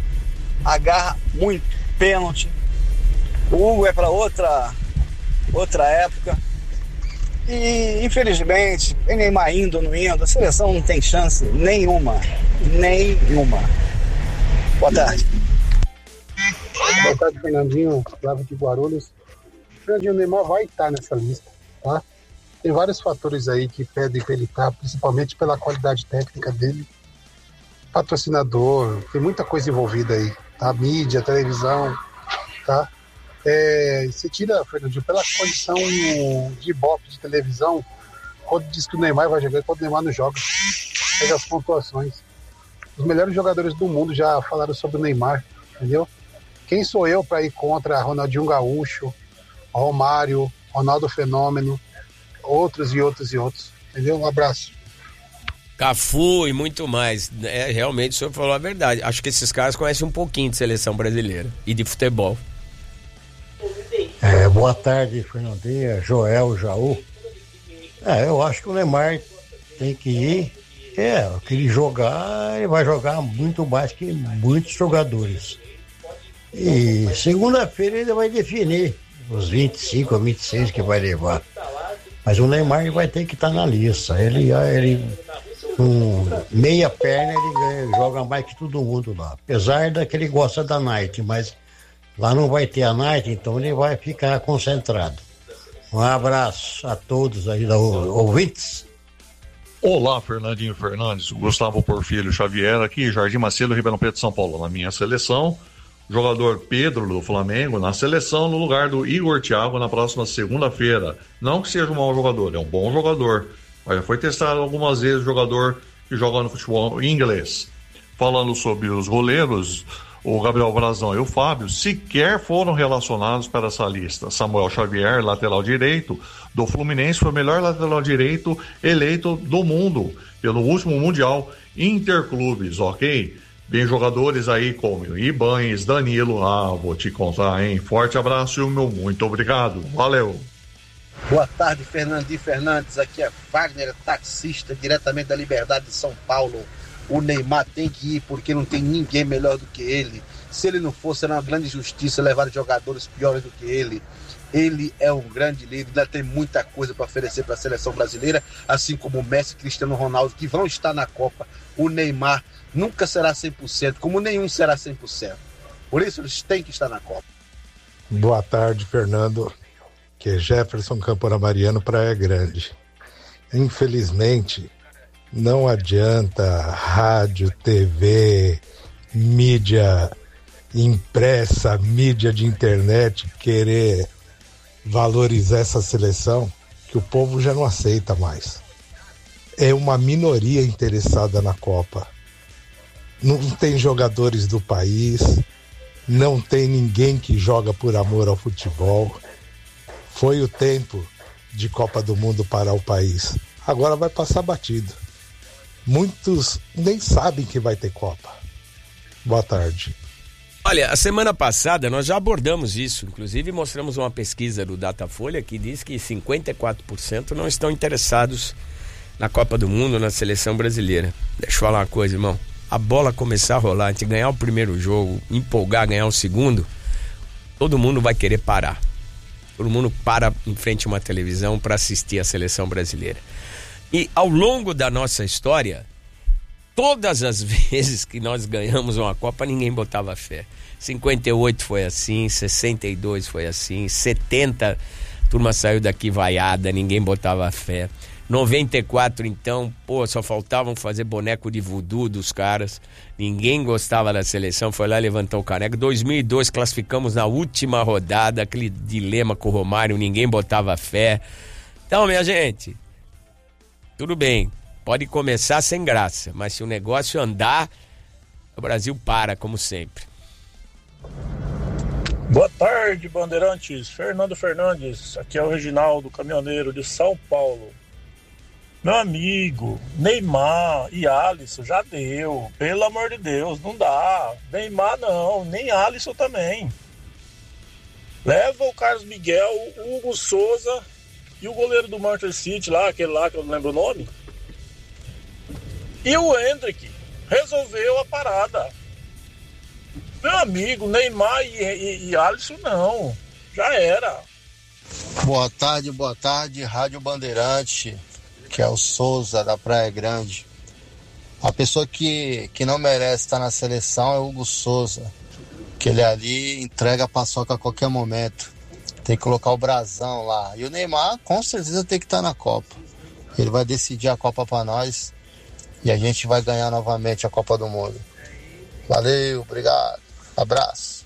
pênalti. O Hugo é pra outra época. E infelizmente, o Neymar indo ou não indo, a seleção não tem chance nenhuma. Boa tarde. Boa tarde, Fernandinho, Flávio de Guarulhos. Fernandinho, o Neymar vai estar nessa lista, tá? Tem vários fatores aí que pedem para ele estar, principalmente pela qualidade técnica dele. Patrocinador, tem muita coisa envolvida aí, tá? Mídia, televisão, tá? Você tira, Fernandinho, pela condição de ibope de televisão, quando diz que o Neymar vai jogar, quando o Neymar não joga, pega as pontuações. Os melhores jogadores do mundo já falaram sobre o Neymar, entendeu? Quem sou eu para ir contra Ronaldinho Gaúcho, Romário, Ronaldo Fenômeno, outros, entendeu? Um abraço. Cafu e muito mais. Realmente o senhor falou a verdade. Acho que esses caras conhecem um pouquinho de seleção brasileira e de futebol. Boa tarde, Fernandinha, Joel, Jaú. Eu acho que o Neymar tem que ir. O que ele jogar, ele vai jogar muito mais que muitos jogadores. E segunda-feira ele vai definir os 25 ou 26 que vai levar. Mas o Neymar vai ter que estar na lista. Ele com meia perna, ele joga mais que todo mundo lá. Apesar que ele gosta da Nike, mas lá não vai ter a Nike, então ele vai ficar concentrado. Um abraço a todos aí, ouvintes. Olá, Fernandinho Fernandes, Gustavo Porfírio Xavier aqui, Jardim Macedo, Ribeirão Preto, São Paulo. Na minha seleção, jogador Pedro do Flamengo na seleção no lugar do Igor Thiago na próxima segunda-feira. Não que seja um mau jogador, é um bom jogador. Mas já foi testado algumas vezes o jogador que joga no futebol inglês. Falando sobre os goleiros, o Gabriel Brazão e o Fábio sequer foram relacionados para essa lista. Samuel Xavier, lateral direito do Fluminense, foi o melhor lateral direito eleito do mundo pelo último Mundial Interclubes, ok? Tem jogadores aí como Ibanes, Danilo, vou te contar, hein? Forte abraço e o meu muito obrigado. Valeu! Boa tarde, Fernandinho Fernandes. Aqui é Wagner, taxista, diretamente da Liberdade de São Paulo. O Neymar tem que ir porque não tem ninguém melhor do que ele. Se ele não fosse, era uma grande justiça levar jogadores piores do que ele. Ele é um grande líder, ainda tem muita coisa para oferecer para a seleção brasileira, assim como o Messi e Cristiano Ronaldo, que vão estar na Copa. O Neymar nunca será 100%, como nenhum será 100%. Por isso eles têm que estar na Copa. Boa tarde, Fernando, que é Jefferson Campora Mariano, Praia Grande. Infelizmente, não adianta rádio, TV, mídia impressa, mídia de internet querer valorizar essa seleção, que o povo já não aceita mais. É uma minoria interessada na Copa. Não tem jogadores do país, não tem ninguém que joga por amor ao futebol. Foi o tempo de Copa do Mundo para o país. Agora vai passar batido. Muitos nem sabem que vai ter Copa. Boa tarde. Olha, a semana passada nós já abordamos isso, inclusive mostramos uma pesquisa do Datafolha que diz que 54% não estão interessados na Copa do Mundo, na seleção brasileira. Deixa eu falar uma coisa, irmão. A bola começar a rolar, a gente ganhar o primeiro jogo, empolgar, ganhar o segundo, todo mundo vai querer parar. Todo mundo para em frente a uma televisão para assistir a seleção brasileira. E ao longo da nossa história, todas as vezes que nós ganhamos uma Copa, ninguém botava fé. 58 foi assim, 62 foi assim, 70, a turma saiu daqui vaiada, ninguém botava fé. 94, então, só faltavam fazer boneco de voodoo dos caras. Ninguém gostava da seleção, foi lá e levantou o caneco. 2002, classificamos na última rodada, aquele dilema com o Romário, ninguém botava fé. Então, minha gente, tudo bem, pode começar sem graça, mas se o negócio andar, o Brasil para, como sempre. Boa tarde, Bandeirantes. Fernando Fernandes, aqui é o Reginaldo, caminhoneiro de São Paulo. Meu amigo, Neymar e Alisson já deu. Pelo amor de Deus, não dá. Neymar não, nem Alisson também. Leva o Carlos Miguel, o Hugo Souza E o goleiro do Manchester City lá, aquele lá que eu não lembro o nome. E o Hendrick resolveu a parada. Meu amigo, Neymar e Alisson não. Já era. Boa tarde, Rádio Bandeirante, que é o Souza da Praia Grande. A pessoa que não merece estar na seleção é o Hugo Souza, que ele ali entrega a paçoca a qualquer momento. Tem que colocar o brasão lá. E o Neymar com certeza tem que estar na Copa. Ele vai decidir a Copa para nós e a gente vai ganhar novamente a Copa do Mundo. Valeu, obrigado, abraço.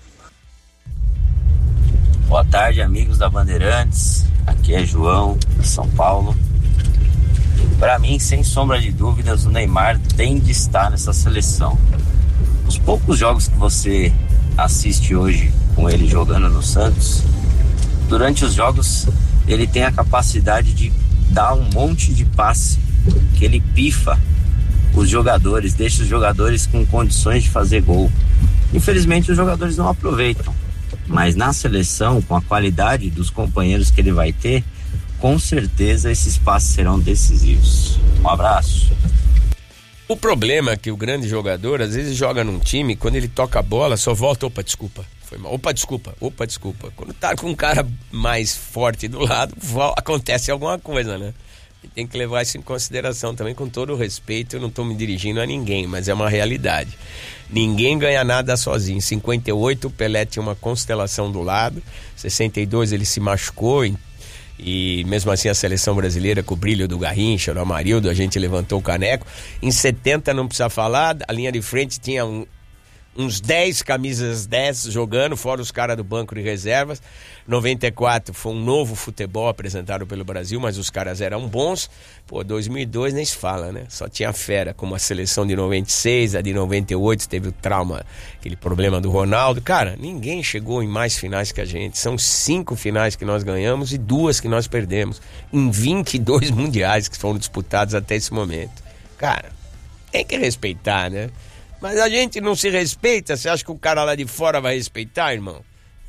Boa tarde, amigos da Bandeirantes. Aqui é João, de São Paulo. Para mim, sem sombra de dúvidas, o Neymar tem de estar nessa seleção. Os poucos jogos que você assiste hoje com ele jogando no Santos, durante os jogos ele tem a capacidade de dar um monte de passe, que ele pifa os jogadores, deixa os jogadores com condições de fazer gol. Infelizmente os jogadores não aproveitam. Mas na seleção, com a qualidade dos companheiros que ele vai ter, com certeza esses passes serão decisivos. Um abraço. O problema é que o grande jogador, às vezes, joga num time, quando ele toca a bola, só volta, foi mal, opa, desculpa. Quando tá com um cara mais forte do lado, acontece alguma coisa, né? E tem que levar isso em consideração também, com todo o respeito. Eu não tô me dirigindo a ninguém, mas é uma realidade. Ninguém ganha nada sozinho. Em 58 o Pelé tinha uma constelação do lado, 62 ele se machucou e mesmo assim a seleção brasileira, com o brilho do Garrincha, do Amarildo, a gente levantou o caneco. Em 70 não precisa falar, a linha de frente tinha uns 10 camisas 10 jogando, fora os caras do banco de reservas. 94 foi um novo futebol apresentado pelo Brasil, mas os caras eram bons. 2002 nem se fala, né? Só tinha fera, como a seleção de 96, a de 98 teve o trauma, aquele problema do Ronaldo. Cara, ninguém chegou em mais finais que a gente. São 5 finais que nós ganhamos e 2 que nós perdemos, em 22 mundiais que foram disputados até esse momento. Cara, tem que respeitar, né? Mas a gente não se respeita. Você acha que o cara lá de fora vai respeitar, irmão?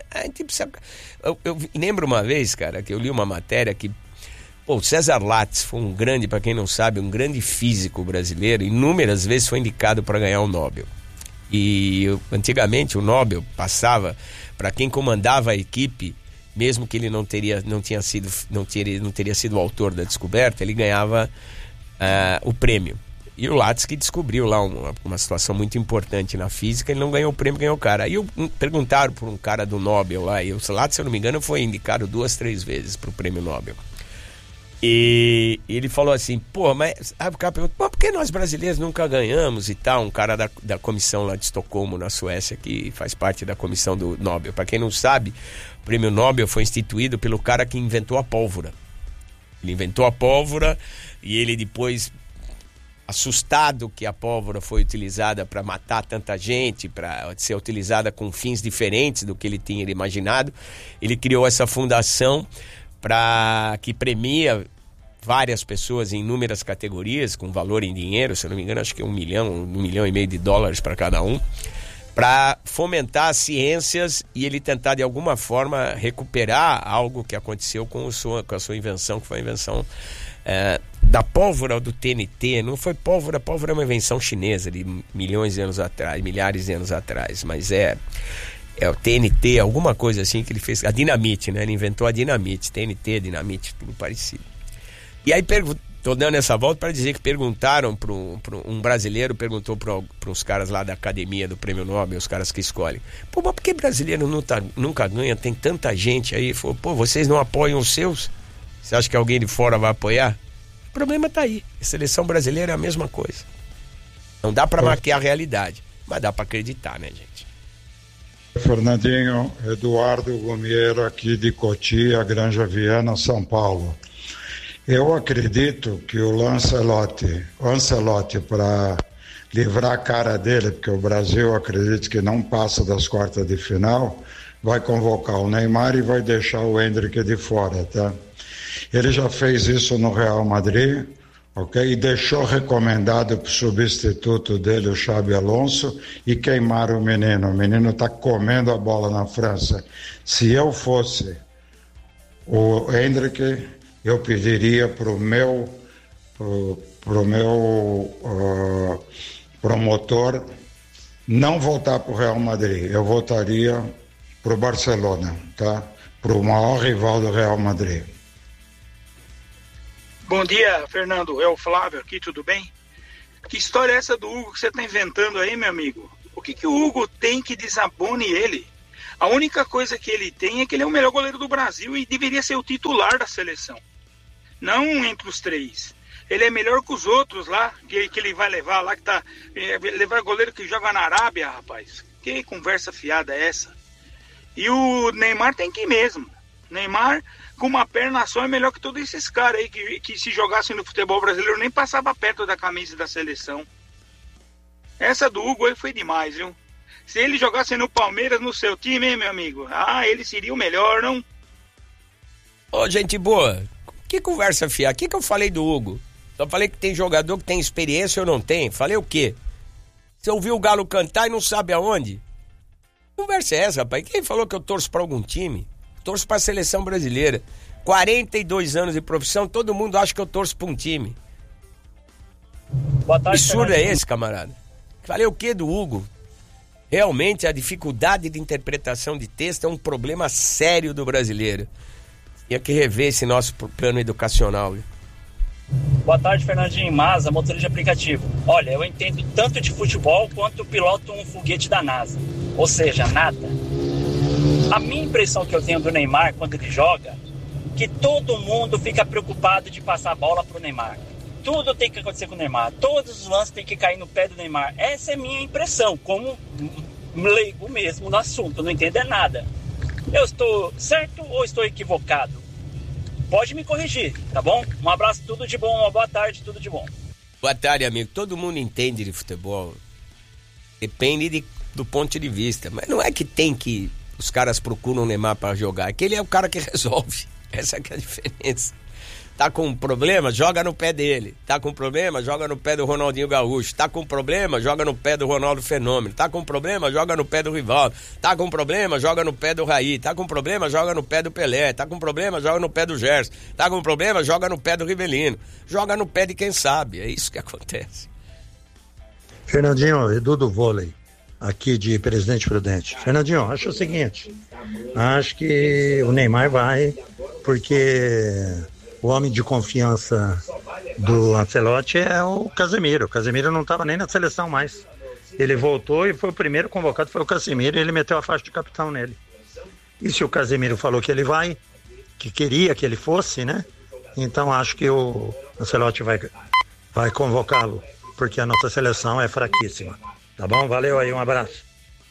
Eu lembro uma vez, cara, que eu li uma matéria que o César Lattes foi um grande, para quem não sabe, um grande físico brasileiro. Inúmeras vezes foi indicado para ganhar o Nobel. E antigamente o Nobel passava para quem comandava a equipe, mesmo que ele não teria sido o autor da descoberta, ele ganhava o prêmio. E o Lattes, que descobriu lá uma situação muito importante na física, ele não ganhou o prêmio, ganhou o cara. Aí perguntaram por um cara do Nobel lá, e o Lattes, se eu não me engano, foi indicado 2, 3 vezes pro prêmio Nobel. E ele falou assim, mas o cara perguntou, por que nós brasileiros nunca ganhamos e tal? Um cara da comissão lá de Estocolmo, na Suécia, que faz parte da comissão do Nobel. Para quem não sabe, o prêmio Nobel foi instituído pelo cara que inventou a pólvora. Ele inventou a pólvora e ele depois, assustado que a pólvora foi utilizada para matar tanta gente, para ser utilizada com fins diferentes do que ele tinha imaginado, ele criou essa fundação que premia várias pessoas em inúmeras categorias, com valor em dinheiro, se eu não me engano, acho que 1 milhão e meio de dólares para cada um, para fomentar as ciências e ele tentar de alguma forma recuperar algo que aconteceu com a sua invenção, que foi a invenção da pólvora do TNT. Não foi pólvora é uma invenção chinesa de milhares de anos atrás, mas é o TNT, alguma coisa assim que ele fez, a dinamite, né? Ele inventou a dinamite, TNT, dinamite, tudo parecido. E aí tô dando essa volta para dizer que perguntaram um brasileiro perguntou para os caras lá da academia do Prêmio Nobel, os caras que escolhem, mas por que brasileiro nunca ganha, tem tanta gente aí? Falou, vocês não apoiam os seus? Você acha que alguém de fora vai apoiar? O problema tá aí. A seleção brasileira é a mesma coisa. Não dá para maquiar a realidade, mas dá para acreditar, né, gente? Fernandinho, Eduardo Gomiero aqui de Cotia, Granja Viana, São Paulo. Eu acredito que o Ancelotti, para livrar a cara dele, porque o Brasil acredito que não passa das quartas de final, vai convocar o Neymar e vai deixar o Hendrick de fora, tá? Ele já fez isso no Real Madrid, ok? E deixou recomendado para o substituto dele, o Xabi Alonso, e queimaram o menino. O menino está comendo a bola na França. Se eu fosse o Hendrick, eu pediria para o meu promotor não voltar para o Real Madrid. Eu voltaria para o Barcelona, tá? Para o maior rival do Real Madrid. Bom dia, Fernando. É o Flávio aqui, tudo bem? Que história é essa do Hugo que você está inventando aí, meu amigo? O que o Hugo tem que desabone ele? A única coisa que ele tem é que ele é o melhor goleiro do Brasil e deveria ser o titular da seleção. Não entre os 3. Ele é melhor que os outros lá, que ele vai levar lá, que tá... levar goleiro que joga na Arábia, rapaz. Que conversa fiada é essa? E o Neymar tem que ir mesmo. Neymar, com uma perna só, é melhor que todos esses caras aí, que se jogassem no futebol brasileiro, nem passava perto da camisa da seleção. Essa do Hugo aí foi demais, viu? Se ele jogasse no Palmeiras, no seu time, hein, meu amigo? Ah, ele seria o melhor, não? Ô, gente boa, que conversa fiada? O que eu falei do Hugo? Só falei que tem jogador que tem experiência ou não tem. Falei o quê? Você ouviu o Galo cantar e não sabe aonde? Que conversa é essa, rapaz? Quem falou que eu torço pra algum time? Torço pra seleção brasileira. 42 anos de profissão, todo mundo acha que eu torço pra um time. Boa tarde, absurdo é esse, camarada? Falei o quê do Hugo? Realmente a dificuldade de interpretação de texto é um problema sério do brasileiro. Tinha que rever esse nosso plano educacional. Boa tarde, Fernandinho Maza, motorista de aplicativo. Olha, eu entendo tanto de futebol quanto piloto um foguete da NASA. Ou seja, nada. A minha impressão que eu tenho do Neymar quando ele joga, que todo mundo fica preocupado de passar a bola pro Neymar. Tudo tem que acontecer com o Neymar. Todos os lances tem que cair no pé do Neymar. Essa é a minha impressão, como leigo mesmo no assunto. Não entendo nada. Eu estou certo ou estou equivocado? Pode me corrigir, tá bom? Um abraço, tudo de bom. Uma boa tarde, tudo de bom. Boa tarde, amigo. Todo mundo entende de futebol. Depende do ponto de vista. Mas não é que tem que... Os caras procuram o Neymar para jogar. Aquele é o cara que resolve. Essa que é a diferença. Tá com um problema? Joga no pé dele. Tá com problema? Joga no pé do Ronaldinho Gaúcho. Tá com problema? Joga no pé do Ronaldo Fenômeno. Tá com problema? Joga no pé do Rivaldo. Tá com problema? Joga no pé do Raí. Tá com problema? Joga no pé do Pelé. Tá com problema? Joga no pé do Gerson. Tá com problema? Joga no pé do Rivelino. Joga no pé de quem sabe. É isso que acontece. Fernandinho, Edu do Vôlei, aqui de Presidente Prudente. Fernandinho, acho o seguinte, acho que o Neymar vai, porque o homem de confiança do Ancelotti é o Casemiro. O Casemiro não estava nem na seleção mais. Ele voltou e foi o primeiro convocado, foi o Casemiro, e ele meteu a faixa de capitão nele. E se o Casemiro falou que ele vai, que queria que ele fosse, né? Então acho que o Ancelotti vai convocá-lo, porque a nossa seleção é fraquíssima. Tá bom? Valeu aí, um abraço.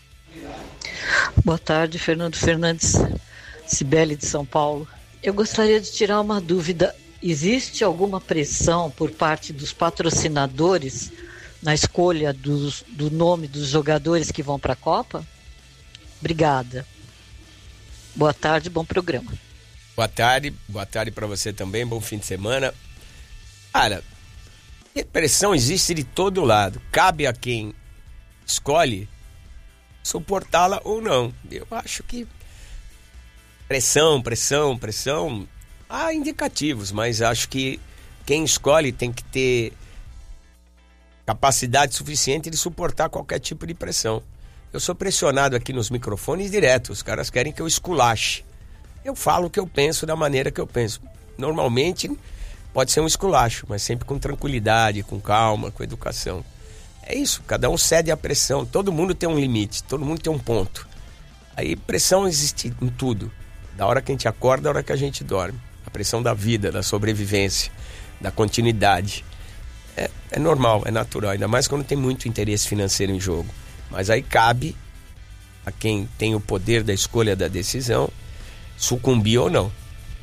Boa tarde, Fernando Fernandes, Cibele de São Paulo. Eu gostaria de tirar uma dúvida. Existe alguma pressão por parte dos patrocinadores na escolha do nome dos jogadores que vão para a Copa? Obrigada. Boa tarde, bom programa. Boa tarde para você também, bom fim de semana. Cara, pressão existe de todo lado. Cabe a quem escolhe suportá-la ou não. Eu acho que pressão. Há indicativos, mas acho que quem escolhe tem que ter capacidade suficiente de suportar qualquer tipo de pressão. Eu sou pressionado aqui nos microfones direto. Os caras querem que eu esculache. Eu falo o que eu penso da maneira que eu penso. Normalmente pode ser um esculacho, mas sempre com tranquilidade, com calma, com educação. É isso, cada um cede à pressão. Todo mundo tem um limite, todo mundo tem um ponto. Aí pressão existe em tudo. Da hora que a gente acorda, da hora que a gente dorme. A pressão da vida, da sobrevivência, da continuidade. É normal, é natural, ainda mais quando tem muito interesse financeiro em jogo. Mas aí cabe a quem tem o poder da escolha da decisão sucumbir ou não.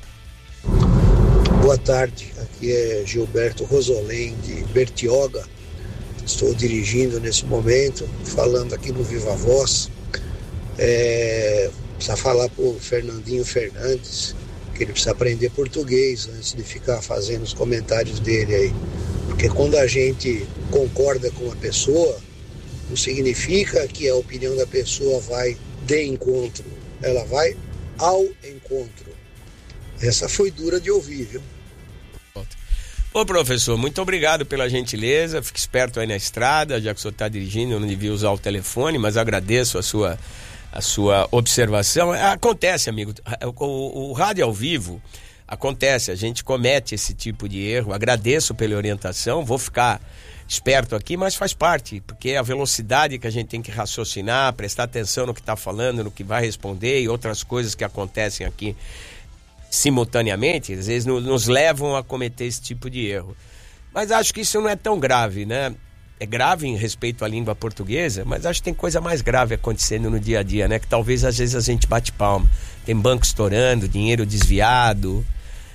Boa tarde, aqui é Gilberto Rosolém de Bertioga. Estou dirigindo nesse momento, falando aqui no Viva Voz. Precisa falar para o Fernandinho Fernandes que ele precisa aprender português antes de ficar fazendo os comentários dele aí. Porque quando a gente concorda com a pessoa, não significa que a opinião da pessoa vai de encontro. Ela vai ao encontro. Essa foi dura de ouvir, viu? Ô professor, muito obrigado pela gentileza, fique esperto aí na estrada, já que o senhor está dirigindo, eu não devia usar o telefone, mas agradeço a sua observação. Acontece, amigo, o rádio ao vivo acontece, a gente comete esse tipo de erro, agradeço pela orientação, vou ficar esperto aqui, mas faz parte, porque a velocidade que a gente tem que raciocinar, prestar atenção no que está falando, no que vai responder e outras coisas que acontecem aqui simultaneamente, às vezes nos levam a cometer esse tipo de erro. Mas acho que isso não é tão grave, né? É grave em respeito à língua portuguesa, mas acho que tem coisa mais grave acontecendo no dia a dia, né? Que talvez às vezes a gente bate palma. Tem banco estourando, dinheiro desviado,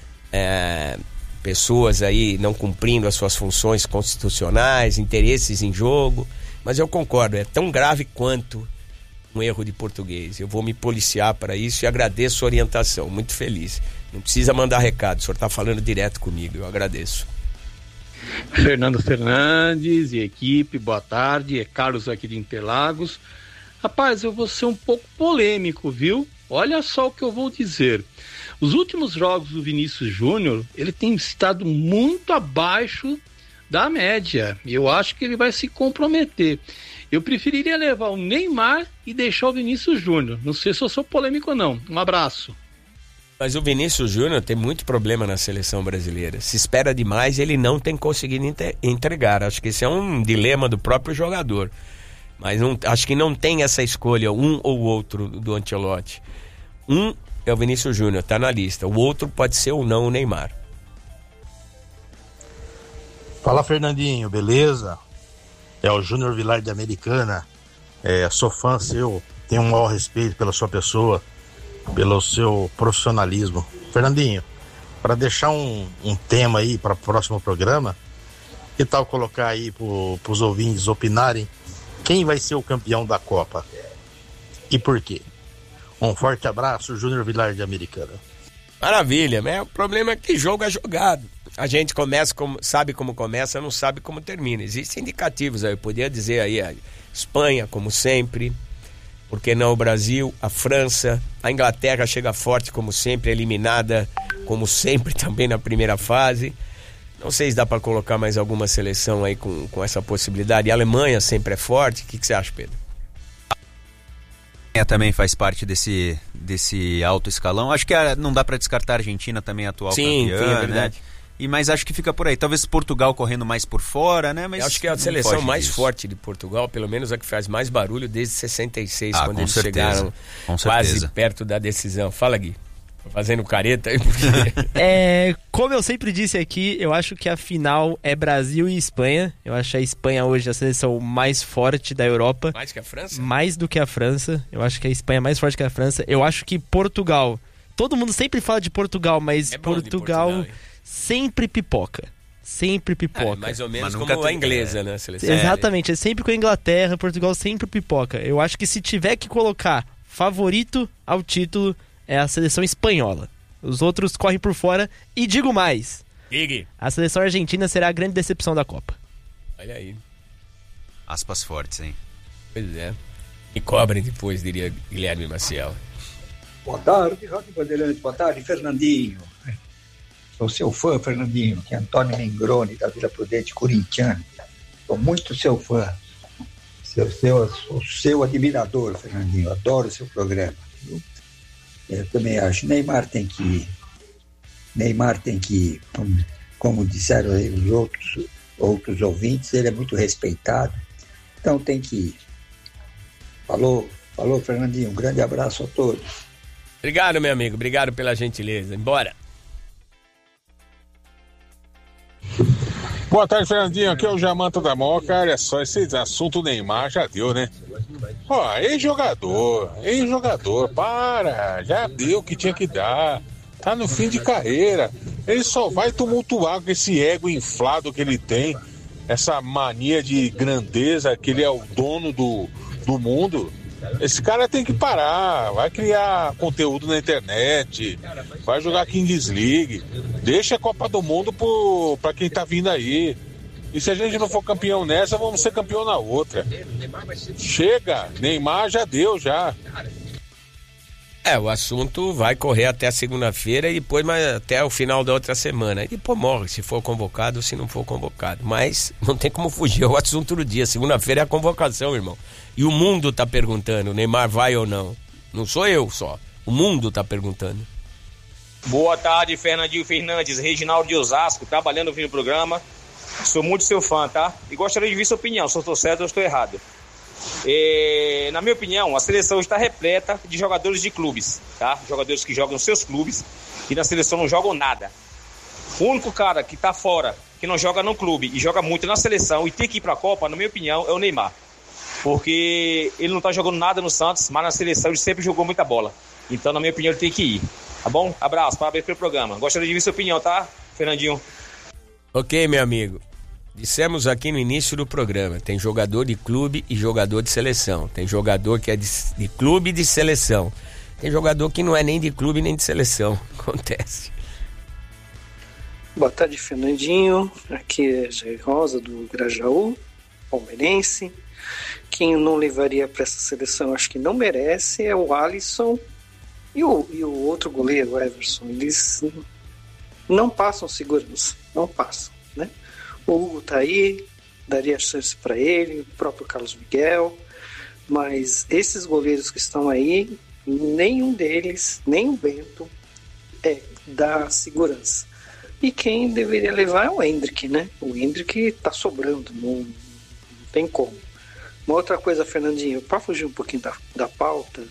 pessoas aí não cumprindo as suas funções constitucionais, interesses em jogo. Mas eu concordo, é tão grave quanto um erro de português. Eu vou me policiar para isso e agradeço a orientação, muito feliz. Não precisa mandar recado, o senhor está falando direto comigo, eu agradeço. Fernando Fernandes e equipe, boa tarde, é Carlos aqui de Interlagos. Rapaz, eu vou ser um pouco polêmico, viu? Olha só o que eu vou dizer. Os últimos jogos do Vinícius Júnior, ele tem estado muito abaixo da média. Eu acho que ele vai se comprometer. Eu preferiria levar o Neymar e deixar o Vinícius Júnior. Não sei se eu sou polêmico ou não. Um abraço. Mas o Vinícius Júnior tem muito problema na seleção brasileira. Se espera demais, ele não tem conseguido entregar. Acho que esse é um dilema do próprio jogador. Mas acho que não tem essa escolha, um ou outro do Ancelotti. Um é o Vinícius Júnior, tá na lista. O outro pode ser ou não o Neymar. Fala, Fernandinho, beleza? É o Júnior Vilar de Americana. Sou fã seu, tenho um maior respeito pela sua pessoa, pelo seu profissionalismo. Fernandinho, para deixar um tema aí para o próximo programa, que tal colocar aí para os ouvintes opinarem quem vai ser o campeão da Copa e por quê? Um forte abraço, Júnior Vilar de Americana. Maravilha, né? O problema é que jogo é jogado. A gente sabe como começa, não sabe como termina. Existem indicativos aí, eu podia dizer aí a Espanha, como sempre, por que não o Brasil, a França, a Inglaterra chega forte como sempre, eliminada como sempre também na primeira fase. Não sei se dá para colocar mais alguma seleção aí com essa possibilidade. A Alemanha sempre é forte. O que você acha, Pedro? Também faz parte desse alto escalão. Acho que não dá para descartar a Argentina também, atual campeã, é verdade. Né? Mas acho que fica por aí. Talvez Portugal correndo mais por fora, né? Mas eu acho que é a seleção mais forte de Portugal, pelo menos a que faz mais barulho desde 66, quando eles chegaram quase perto da decisão. Fala, Gui. Tô fazendo careta aí. Como eu sempre disse aqui, eu acho que a final é Brasil e Espanha. Eu acho a Espanha hoje a seleção mais forte da Europa. Mais que a França? Mais do que a França. Eu acho que a Espanha é mais forte que a França. Eu acho que Portugal... Todo mundo sempre fala de Portugal, mas Portugal sempre pipoca. Sempre pipoca. Mais ou menos como a inglesa, né? Seleção. Exatamente, é sempre com a Inglaterra, Portugal sempre pipoca. Eu acho que se tiver que colocar favorito ao título, é a seleção espanhola. Os outros correm por fora. E digo mais, a seleção argentina será a grande decepção da Copa. Olha aí. Aspas fortes, hein? Pois é. E cobrem depois, diria Guilherme Maciel. Boa tarde, Rádio Bandeirantes. Boa tarde, Fernandinho. Sou seu fã, Fernandinho, que é Antônio Mengrone, da Vila Prudente, corintiano. Sou muito seu fã. Sou seu admirador, Fernandinho. Adoro o seu programa. Viu? Eu também acho. Neymar tem que ir. Como disseram aí os outros ouvintes, ele é muito respeitado. Então tem que ir. Falou, Fernandinho. Um grande abraço a todos. Obrigado, meu amigo. Obrigado pela gentileza. Embora. Boa tarde, Fernandinho. Aqui é o Jamanta da Moca. Olha só, esse assunto Neymar já deu, né? Ex-jogador, para, já deu o que tinha que dar. Tá no fim de carreira. Ele só vai tumultuar com esse ego inflado que ele tem, essa mania de grandeza, que ele é o dono do mundo. Esse cara tem que parar, vai criar conteúdo na internet, vai jogar Kings League, deixa a Copa do Mundo pra quem tá vindo aí. E se a gente não for campeão nessa, vamos ser campeão na outra. Chega, Neymar já deu, já. O assunto vai correr até a segunda-feira e depois até o final da outra semana. E depois morre, se for convocado ou se não for convocado. Mas não tem como fugir, é o assunto do dia. Segunda-feira é a convocação, irmão. E o mundo tá perguntando, o Neymar vai ou não? Não sou eu só, o mundo tá perguntando. Boa tarde, Fernandinho Fernandes, Reginaldo de Osasco, trabalhando no programa. Sou muito seu fã, tá? E gostaria de ver sua opinião, se eu estou certo ou estou errado. Na minha opinião, a seleção está repleta de jogadores de clubes, tá? Jogadores que jogam nos seus clubes e na seleção não jogam nada. O único cara que está fora, que não joga no clube e joga muito na seleção e tem que ir para a Copa, na minha opinião, é o Neymar. Porque ele não está jogando nada no Santos, mas na seleção ele sempre jogou muita bola. Então, na minha opinião, ele tem que ir. Tá bom? Abraço, parabéns pelo programa. Gostaria de ver sua opinião, tá, Fernandinho? Ok, meu amigo. Dissemos aqui no início do programa, tem jogador de clube e jogador de seleção. Tem jogador que é de clube e de seleção. Tem jogador que não é nem de clube nem de seleção. Acontece. Boa tarde, Fernandinho. Aqui é Jair Rosa, do Grajaú, palmeirense. Quem não levaria para essa seleção, acho que não merece, é o Alisson e o outro goleiro, o Everson. Eles não passam segurança, não passam, né? O Hugo tá aí, daria chance para ele, o próprio Carlos Miguel, mas esses goleiros que estão aí, nenhum deles, nem o Bento, dá segurança. E quem deveria levar é o Hendrick, né? O Hendrick tá sobrando, não tem como. Uma outra coisa, Fernandinho, para fugir um pouquinho da pauta,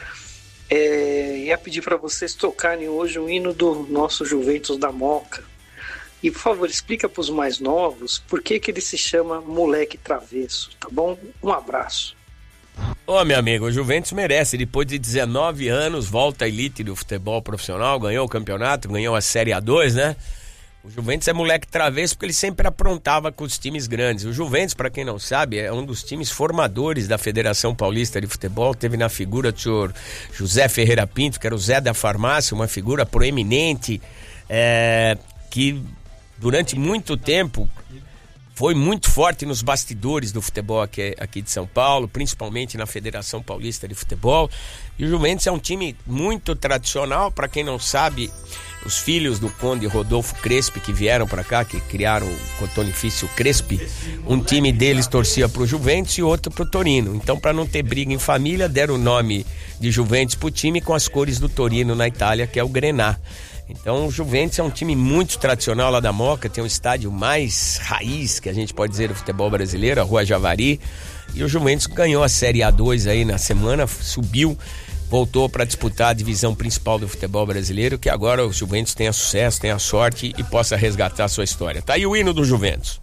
ia pedir para vocês tocarem hoje o hino do nosso Juventus da Moca. E, por favor, explica para os mais novos por que ele se chama Moleque Travesso, tá bom? Um abraço. Meu amigo, o Juventus merece. Depois de 19 anos, volta à elite do futebol profissional, ganhou o campeonato, ganhou a Série A2, né? O Juventus é moleque travesso porque ele sempre aprontava com os times grandes. O Juventus, para quem não sabe, é um dos times formadores da Federação Paulista de Futebol. Teve na figura do senhor José Ferreira Pinto, que era o Zé da Farmácia, uma figura proeminente, que durante muito tempo foi muito forte nos bastidores do futebol aqui de São Paulo, principalmente na Federação Paulista de Futebol. E o Juventus é um time muito tradicional. Para quem não sabe, os filhos do Conde Rodolfo Crespi, que vieram para cá, que criaram o Cotonifício Crespi, um time deles torcia pro Juventus e outro pro Torino. Então, para não ter briga em família, deram o nome de Juventus pro time com as cores do Torino na Itália, que é o Grená. Então o Juventus é um time muito tradicional lá da Moca, tem um estádio mais raiz, que a gente pode dizer, do futebol brasileiro, a Rua Javari, e o Juventus ganhou a Série A2 aí na semana, subiu, voltou para disputar a divisão principal do futebol brasileiro, que agora o Juventus tenha sucesso, tenha sorte e possa resgatar a sua história. Tá aí o hino do Juventus.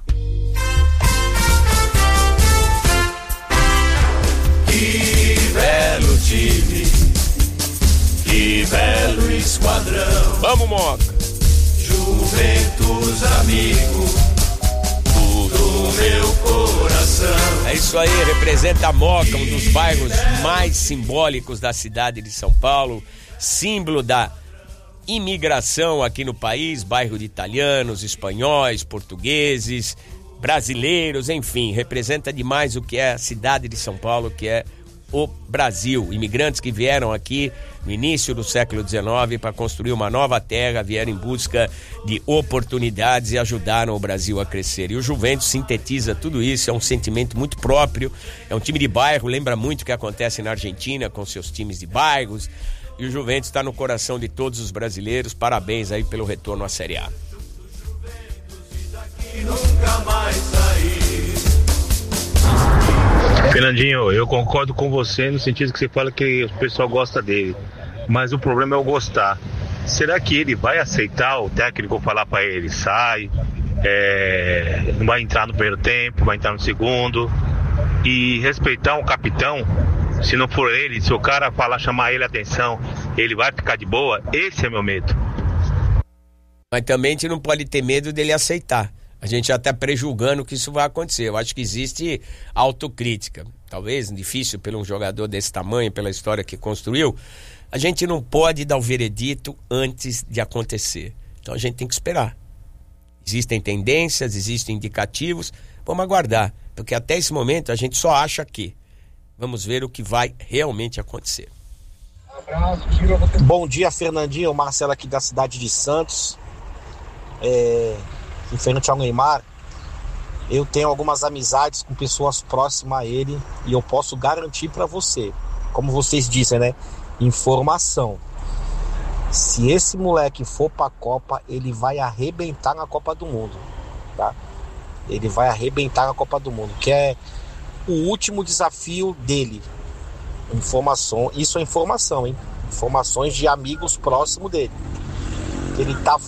Que belo time, que belo esquadrão. Vamos, Moca. Juventus, amigo do meu coração. É isso aí, representa a Moca, um dos bairros mais simbólicos da cidade de São Paulo, símbolo da imigração aqui no país, bairro de italianos, espanhóis, portugueses, brasileiros, enfim, representa demais o que é a cidade de São Paulo, que é o Brasil. Imigrantes que vieram aqui no início do século XIX para construir uma nova terra, vieram em busca de oportunidades e ajudaram o Brasil a crescer. E o Juventus sintetiza tudo isso, é um sentimento muito próprio, é um time de bairro, lembra muito o que acontece na Argentina com seus times de bairros, e o Juventus está no coração de todos os brasileiros. Parabéns aí pelo retorno à Série A. Nunca mais sair. Fernandinho, eu concordo com você no sentido que você fala que o pessoal gosta dele, mas o problema é o gostar. Será que ele vai aceitar o técnico falar para ele, sai, não vai entrar no primeiro tempo, vai entrar no segundo, e respeitar um capitão? Se não for ele, se o cara falar, chamar ele a atenção, ele vai ficar de boa? Esse é meu medo. Mas também a gente não pode ter medo dele aceitar. A gente já está prejulgando que isso vai acontecer. Eu acho que existe autocrítica. Talvez difícil para um jogador desse tamanho, pela história que construiu. A gente não pode dar o veredito antes de acontecer. Então a gente tem que esperar. Existem tendências, existem indicativos. Vamos aguardar. Porque até esse momento a gente só acha que. Vamos ver o que vai realmente acontecer. Bom dia, Fernandinho. O Marcelo aqui da cidade de Santos. Referente ao Neymar, eu tenho algumas amizades com pessoas próximas a ele e eu posso garantir para você, como vocês dizem, né? Informação. Se esse moleque for pra Copa, ele vai arrebentar na Copa do Mundo, tá? Ele vai arrebentar na Copa do Mundo, que é o último desafio dele. Informação, isso é informação, hein? Informações de amigos próximos dele. Ele tá